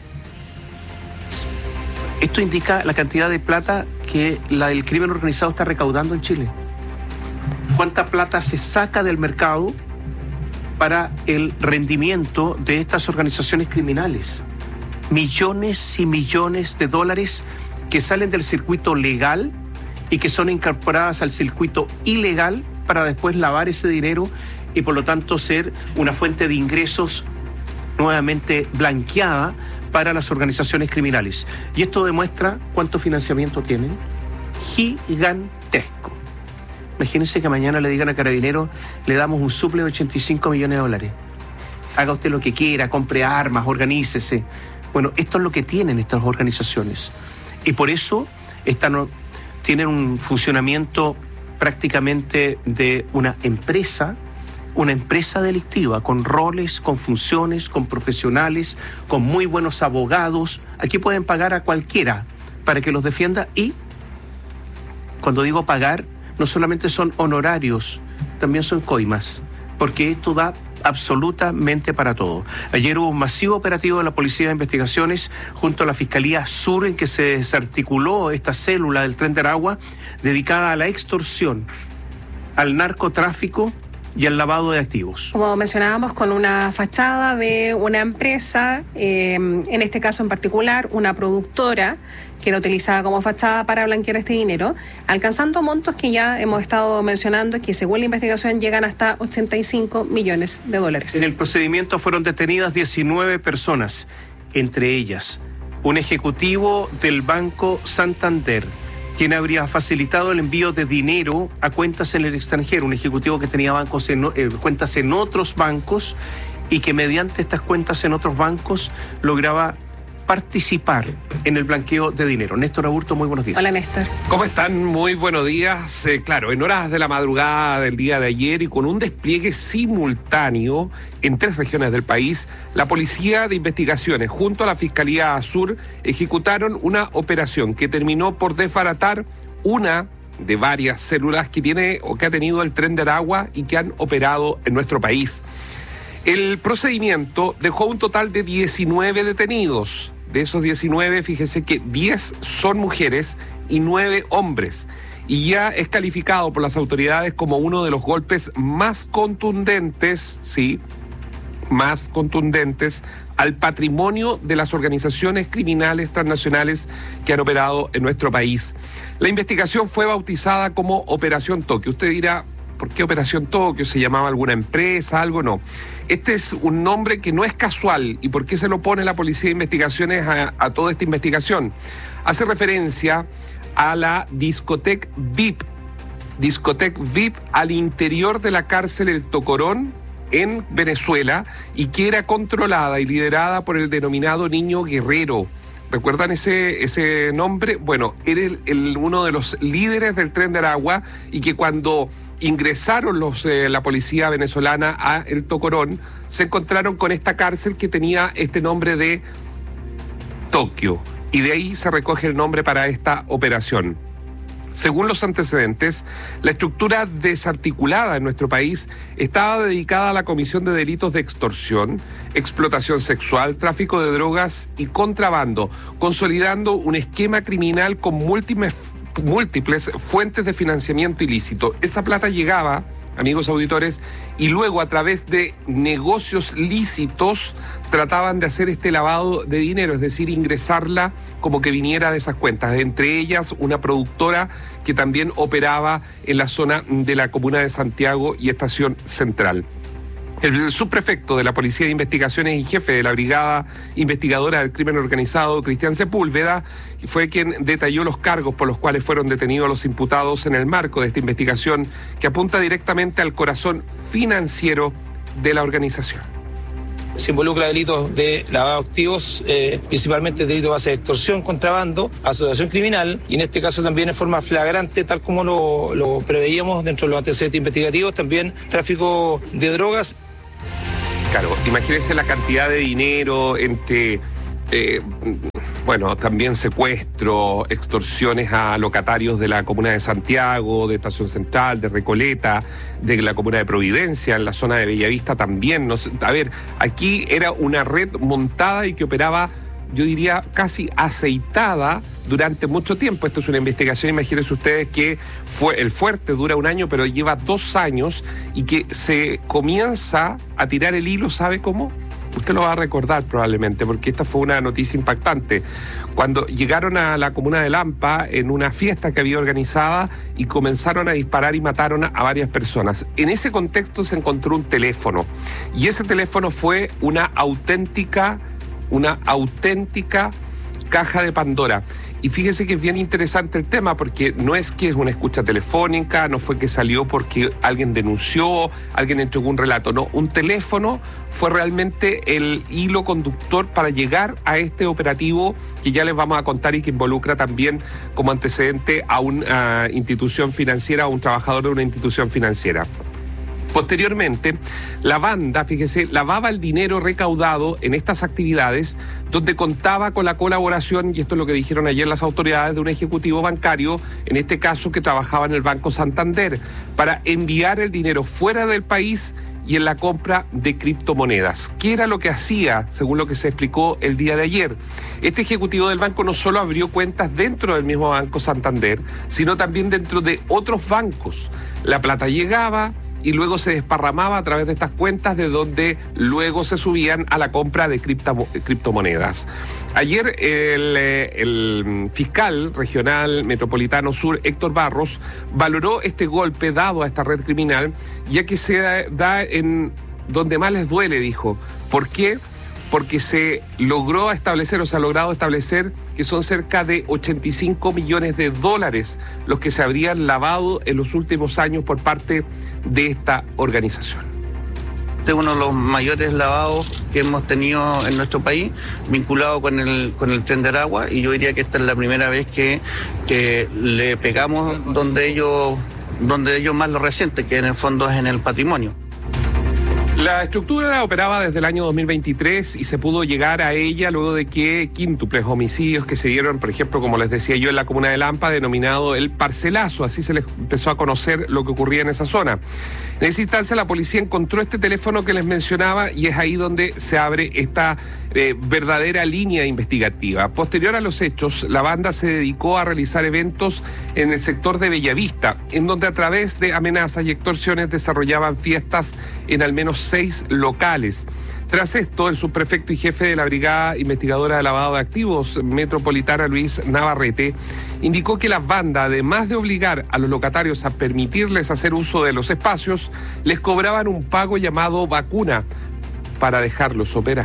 Esto indica la cantidad de plata que la, el crimen organizado está recaudando en Chile. ¿Cuánta plata se saca del mercado para el rendimiento de estas organizaciones criminales? Millones y millones de dólares que salen del circuito legal y que son incorporadas al circuito ilegal para después lavar ese dinero y por lo tanto ser una fuente de ingresos nuevamente blanqueada para las organizaciones criminales. Y esto demuestra cuánto financiamiento tienen. Gigantesco. Imagínense que mañana le digan a Carabineros, le damos un suple de ochenta y cinco millones de dólares. Haga usted lo que quiera, compre armas, organícese. Bueno, esto es lo que tienen estas organizaciones. Y por eso están, tienen un funcionamiento prácticamente de una empresa, una empresa delictiva, con roles, con funciones, con profesionales, con muy buenos abogados. Aquí pueden pagar a cualquiera para que los defienda y, cuando digo pagar, no solamente son honorarios, también son coimas, porque esto da absolutamente para todo. Ayer hubo un masivo operativo de la Policía de Investigaciones junto a la Fiscalía Sur en que se desarticuló esta célula del Tren de Aragua dedicada a la extorsión, al narcotráfico y al lavado de activos. Como mencionábamos, con una fachada de una empresa, eh, en este caso en particular, una productora que era utilizada como fachada para blanquear este dinero, alcanzando montos que ya hemos estado mencionando, que según la investigación llegan hasta ochenta y cinco millones de dólares. En el procedimiento fueron detenidas diecinueve personas, entre ellas un ejecutivo del Banco Santander, quien habría facilitado el envío de dinero a cuentas en el extranjero, un ejecutivo que tenía bancos en, eh, cuentas en otros bancos y que mediante estas cuentas en otros bancos lograba participar en el blanqueo de dinero. Néstor Aburto, muy buenos días. Hola, Néstor. ¿Cómo están? Muy buenos días. Eh, claro, en horas de la madrugada del día de ayer y con un despliegue simultáneo en tres regiones del país, la Policía de Investigaciones junto a la Fiscalía Sur ejecutaron una operación que terminó por desbaratar una de varias células que tiene o que ha tenido el Tren de Aragua y que han operado en nuestro país. El procedimiento dejó un total de diecinueve detenidos. De esos diecinueve, fíjese que diez son mujeres y nueve hombres. Y ya es calificado por las autoridades como uno de los golpes más contundentes, sí, más contundentes al patrimonio de las organizaciones criminales transnacionales que han operado en nuestro país. La investigación fue bautizada como Operación Tokio. Usted dirá, ¿por qué Operación Tokio? ¿Se llamaba alguna empresa, algo? No. Este es un nombre que no es casual. ¿Y por qué se lo pone la Policía de Investigaciones a, a toda esta investigación? Hace referencia a la discoteca V I P. Discoteca V I P al interior de la cárcel El Tocorón en Venezuela y que era controlada y liderada por el denominado Niño Guerrero. ¿Recuerdan ese, ese nombre? Bueno, era el, el, uno de los líderes del Tren de Aragua y que cuando ingresaron los, eh, la policía venezolana a El Tocorón, se encontraron con esta cárcel que tenía este nombre de Tokio, y de ahí se recoge el nombre para esta operación. Según los antecedentes, la estructura desarticulada en nuestro país estaba dedicada a la comisión de delitos de extorsión, explotación sexual, tráfico de drogas y contrabando, consolidando un esquema criminal con múltiples, múltiples fuentes de financiamiento ilícito. Esa plata llegaba, amigos auditores, y luego a través de negocios lícitos trataban de hacer este lavado de dinero, es decir, ingresarla como que viniera de esas cuentas, entre ellas una productora que también operaba en la zona de la comuna de Santiago y Estación Central. El subprefecto de la Policía de Investigaciones y jefe de la Brigada Investigadora del Crimen Organizado, Cristian Sepúlveda, fue quien detalló los cargos por los cuales fueron detenidos los imputados en el marco de esta investigación que apunta directamente al corazón financiero de la organización. Se involucra delitos de lavado de activos, eh, principalmente delitos de base de extorsión, contrabando, asociación criminal, y en este caso también en forma flagrante, tal como lo, lo preveíamos dentro de los antecedentes investigativos, también tráfico de drogas. Claro, imagínense la cantidad de dinero entre, eh, bueno, también secuestro, extorsiones a locatarios de la comuna de Santiago, de Estación Central, de Recoleta, de la comuna de Providencia, en la zona de Bellavista también. No sé, a ver, aquí era una red montada y que operaba, yo diría, casi aceitada durante mucho tiempo. Esto es una investigación, imagínense ustedes que fue el fuerte dura un año, pero lleva dos años y que se comienza a tirar el hilo, ¿sabe cómo? Usted lo va a recordar probablemente, porque esta fue una noticia impactante. Cuando llegaron a la comuna de Lampa en una fiesta que había organizada y comenzaron a disparar y mataron a varias personas. En ese contexto se encontró un teléfono y ese teléfono fue una auténtica, una auténtica caja de Pandora. Y fíjese que es bien interesante el tema, porque no es que es una escucha telefónica, no fue que salió porque alguien denunció, alguien entregó un relato, no, un teléfono fue realmente el hilo conductor para llegar a este operativo que ya les vamos a contar y que involucra también como antecedente a una institución financiera, a un trabajador de una institución financiera. Posteriormente, la banda, fíjese, lavaba el dinero recaudado en estas actividades donde contaba con la colaboración, y esto es lo que dijeron ayer las autoridades, de un ejecutivo bancario, en este caso que trabajaba en el Banco Santander, para enviar el dinero fuera del país y en la compra de criptomonedas. ¿Qué era lo que hacía, según lo que se explicó el día de ayer? Este ejecutivo del banco no solo abrió cuentas dentro del mismo Banco Santander, sino también dentro de otros bancos. La plata llegaba y luego se desparramaba a través de estas cuentas, de donde luego se subían a la compra de cripto, criptomonedas. Ayer el, el fiscal regional metropolitano sur, Héctor Barros, valoró este golpe dado a esta red criminal, ya que se da, da en donde más les duele, dijo. ¿Por qué? Porque se logró establecer, o se ha logrado establecer que son cerca de ochenta y cinco millones de dólares los que se habrían lavado en los últimos años por parte de esta organización. Este es uno de los mayores lavados que hemos tenido en nuestro país, vinculado con el, con el Tren de Aragua, y yo diría que esta es la primera vez que, que le pegamos donde ellos, donde ellos más lo resienten, que en el fondo es en el patrimonio. La estructura operaba desde el año dos mil veintitrés y se pudo llegar a ella luego de que quíntuples homicidios que se dieron, por ejemplo, como les decía yo, en la comuna de Lampa, denominado el Parcelazo, así se les empezó a conocer lo que ocurría en esa zona. En esa instancia la policía encontró este teléfono que les mencionaba y es ahí donde se abre esta eh, verdadera línea investigativa. Posterior a los hechos, la banda se dedicó a realizar eventos en el sector de Bellavista, en donde a través de amenazas y extorsiones desarrollaban fiestas en al menos seis locales. Tras esto, el subprefecto y jefe de la Brigada Investigadora de Lavado de Activos Metropolitana, Luis Navarrete, indicó que las bandas, además de obligar a los locatarios a permitirles hacer uso de los espacios, les cobraban un pago llamado vacuna para dejarlos operar.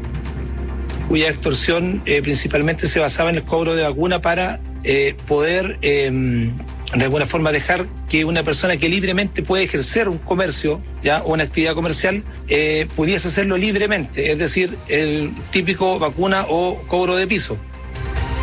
Cuya extorsión eh, principalmente se basaba en el cobro de vacuna para eh, poder eh, de alguna forma dejar que una persona que libremente puede ejercer un comercio, ya, o una actividad comercial, eh, pudiese hacerlo libremente, es decir, el típico vacuna o cobro de piso.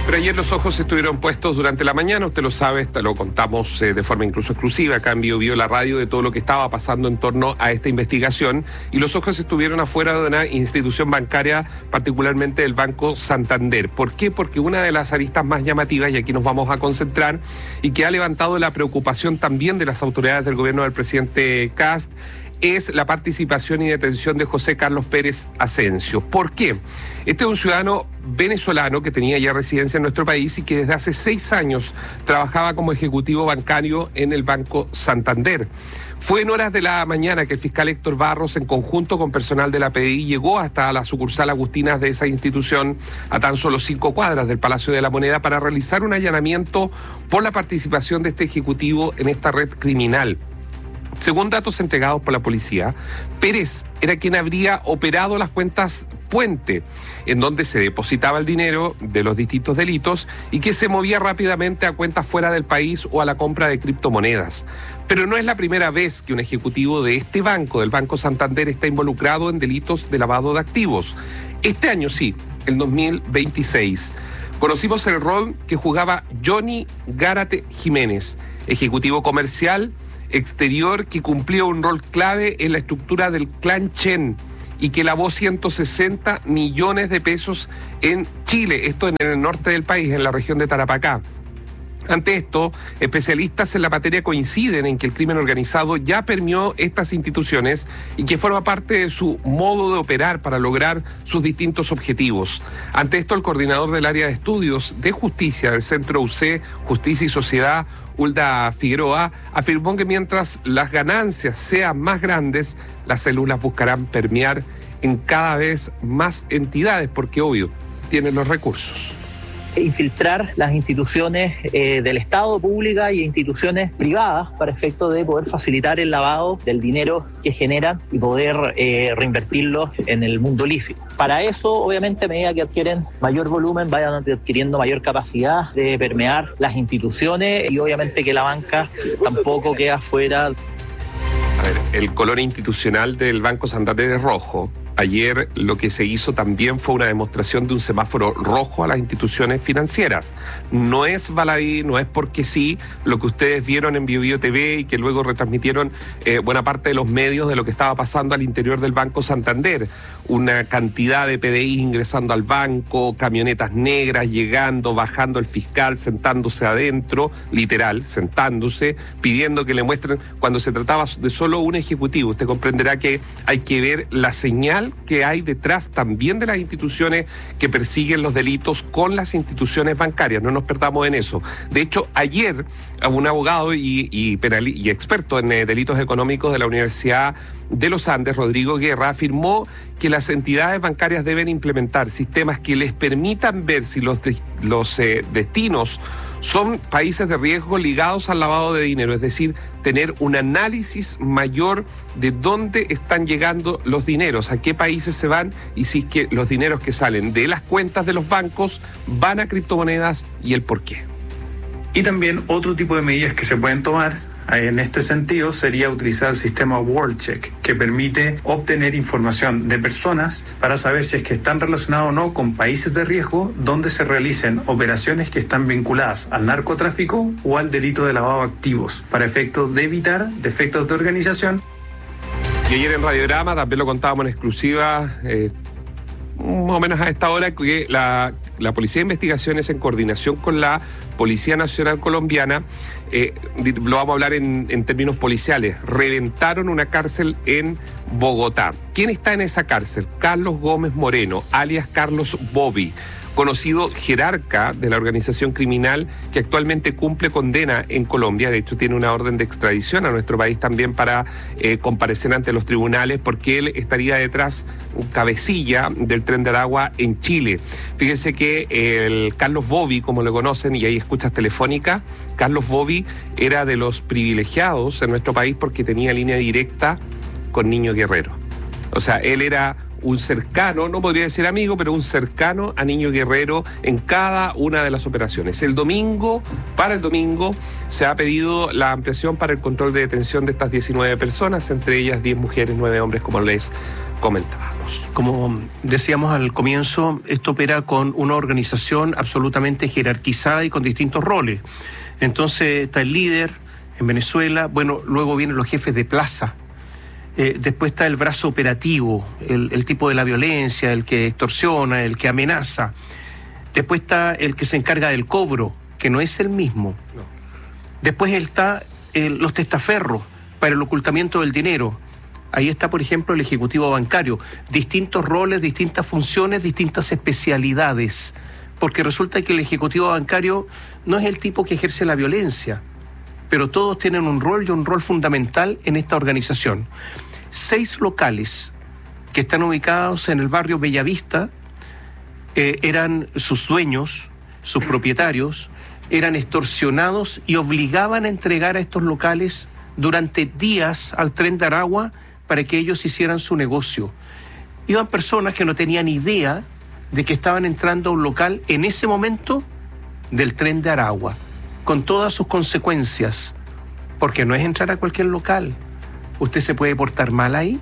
Pero ayer los ojos estuvieron puestos durante la mañana, usted lo sabe, lo contamos eh, de forma incluso exclusiva, acá en Bio Bio la radio, de todo lo que estaba pasando en torno a esta investigación, y los ojos estuvieron afuera de una institución bancaria, particularmente del Banco Santander. ¿Por qué? Porque una de las aristas más llamativas, y aquí nos vamos a concentrar, y que ha levantado la preocupación también de las autoridades del gobierno del presidente Kast, es la participación y detención de José Carlos Pérez Asensio. ¿Por qué? Este es un ciudadano venezolano que tenía ya residencia en nuestro país y que desde hace seis años trabajaba como ejecutivo bancario en el Banco Santander. Fue en horas de la mañana que el fiscal Héctor Barros, en conjunto con personal de la P D I, llegó hasta la sucursal Agustinas de esa institución, a tan solo cinco cuadras del Palacio de la Moneda, para realizar un allanamiento por la participación de este ejecutivo en esta red criminal. Según datos entregados por la policía, Pérez era quien habría operado las cuentas puente, en donde se depositaba el dinero de los distintos delitos y que se movía rápidamente a cuentas fuera del país o a la compra de criptomonedas. Pero no es la primera vez que un ejecutivo de este banco, del Banco Santander, está involucrado en delitos de lavado de activos. Este año sí, el dos mil veintiséis. Conocimos el rol que jugaba Johnny Gárate Jiménez, ejecutivo comercial exterior que cumplía un rol clave en la estructura del clan Chen y que lavó ciento sesenta millones de pesos en Chile, esto en el norte del país, en la región de Tarapacá. Ante esto, especialistas en la materia coinciden en que el crimen organizado ya permeó estas instituciones y que forma parte de su modo de operar para lograr sus distintos objetivos. Ante esto, el coordinador del área de estudios de justicia del Centro U C, Justicia y Sociedad, Hulda Figueroa, afirmó que mientras las ganancias sean más grandes, las células buscarán permear en cada vez más entidades, porque obvio, tienen los recursos. Infiltrar las instituciones eh, del Estado, públicas y instituciones privadas para efecto de poder facilitar el lavado del dinero que generan y poder eh, reinvertirlo en el mundo lícito. Para eso, obviamente, a medida que adquieren mayor volumen, vayan adquiriendo mayor capacidad de permear las instituciones y obviamente que la banca tampoco queda fuera. A ver, el color institucional del Banco Santander es rojo. Ayer lo que se hizo también fue una demostración de un semáforo rojo a las instituciones financieras. No es baladí, no es porque sí, lo que ustedes vieron en Bio Bio T V y que luego retransmitieron eh, buena parte de los medios de lo que estaba pasando al interior del Banco Santander. Una cantidad de P D I ingresando al banco, camionetas negras llegando, bajando el fiscal, sentándose adentro, literal, sentándose, pidiendo que le muestren, cuando se trataba de solo un ejecutivo. Usted comprenderá que hay que ver la señal que hay detrás también de las instituciones que persiguen los delitos con las instituciones bancarias. No nos perdamos en eso. De hecho, ayer un abogado y, y, penal, y experto en eh, delitos económicos de la Universidad de los Andes, Rodrigo Guerra, afirmó que las entidades bancarias deben implementar sistemas que les permitan ver si los, de, los eh, destinos son países de riesgo ligados al lavado de dinero, es decir, tener un análisis mayor de dónde están llegando los dineros, a qué países se van y si es que los dineros que salen de las cuentas de los bancos van a criptomonedas y el por qué. Y también otro tipo de medidas que se pueden tomar en este sentido sería utilizar el sistema WorldCheck, que permite obtener información de personas para saber si es que están relacionados o no con países de riesgo donde se realicen operaciones que están vinculadas al narcotráfico o al delito de lavado de activos, para efectos de evitar defectos de organización. Y ayer en Radiograma también lo contábamos en exclusiva, eh, más o menos a esta hora, que la, la Policía de Investigaciones, en coordinación con la Policía Nacional Colombiana, eh, lo vamos a hablar en, en términos policiales, reventaron una cárcel en Bogotá. ¿Quién está en esa cárcel? Carlos Gómez Moreno, alias Carlos Bobby, conocido jerarca de la organización criminal que actualmente cumple condena en Colombia. De hecho, tiene una orden de extradición a nuestro país también para eh, comparecer ante los tribunales, porque él estaría detrás, cabecilla del Tren de Aragua en Chile. Fíjense que el Carlos Bobby, como lo conocen, y hay escuchas telefónicas, Carlos Bobby era de los privilegiados en nuestro país porque tenía línea directa con Niño Guerrero. O sea, él era un cercano, no podría decir amigo, pero un cercano a Niño Guerrero en cada una de las operaciones. El domingo, para el domingo, se ha pedido la ampliación para el control de detención de estas diecinueve personas, entre ellas diez mujeres, nueve hombres, como les comentábamos. Como decíamos al comienzo, esto opera con una organización absolutamente jerarquizada y con distintos roles. Entonces está el líder en Venezuela, bueno, luego vienen los jefes de plaza. Eh, después está el brazo operativo, el, el tipo de la violencia, el que extorsiona, el que amenaza. Después está el que se encarga del cobro, que no es el mismo. No. Después está el, los testaferros para el ocultamiento del dinero. Ahí está, por ejemplo, el ejecutivo bancario. Distintos roles, distintas funciones, distintas especialidades. Porque resulta que el ejecutivo bancario no es el tipo que ejerce la violencia, pero todos tienen un rol y un rol fundamental en esta organización. Seis locales que están ubicados en el barrio Bellavista eh, eran sus dueños, sus propietarios, eran extorsionados y obligaban a entregar a estos locales durante días al Tren de Aragua para que ellos hicieran su negocio. Iban personas que no tenían idea de que estaban entrando a un local en ese momento del Tren de Aragua, con todas sus consecuencias, porque no es entrar a cualquier local. ¿Usted se puede portar mal ahí?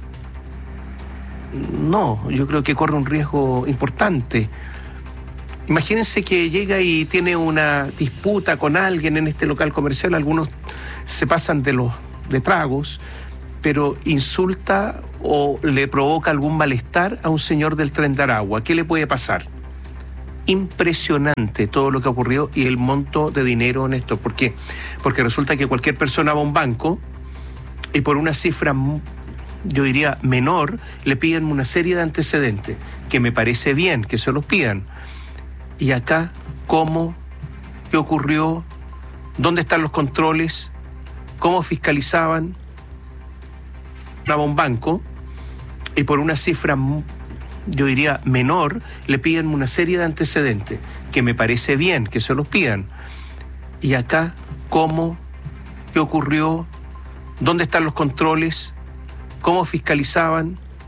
No, yo creo que corre un riesgo importante. Imagínense que llega y tiene una disputa con alguien en este local comercial, algunos se pasan de los de tragos, pero insulta o le provoca algún malestar a un señor del Tren de Aragua. ¿Qué le puede pasar? Impresionante todo lo que ha ocurrido y el monto de dinero en esto. ¿Por qué? Porque resulta que cualquier persona va a un banco y por una cifra, yo diría, menor, le piden una serie de antecedentes, que me parece bien que se los pidan. Y acá, ¿cómo? ¿Qué ocurrió? ¿Dónde están los controles? ¿Cómo fiscalizaban? Va a un banco y por una cifra, yo diría, menor, le piden una serie de antecedentes, que me parece bien que se los pidan. Y acá, ¿cómo? ¿Qué ocurrió? ¿Dónde están los controles? ¿Cómo fiscalizaban?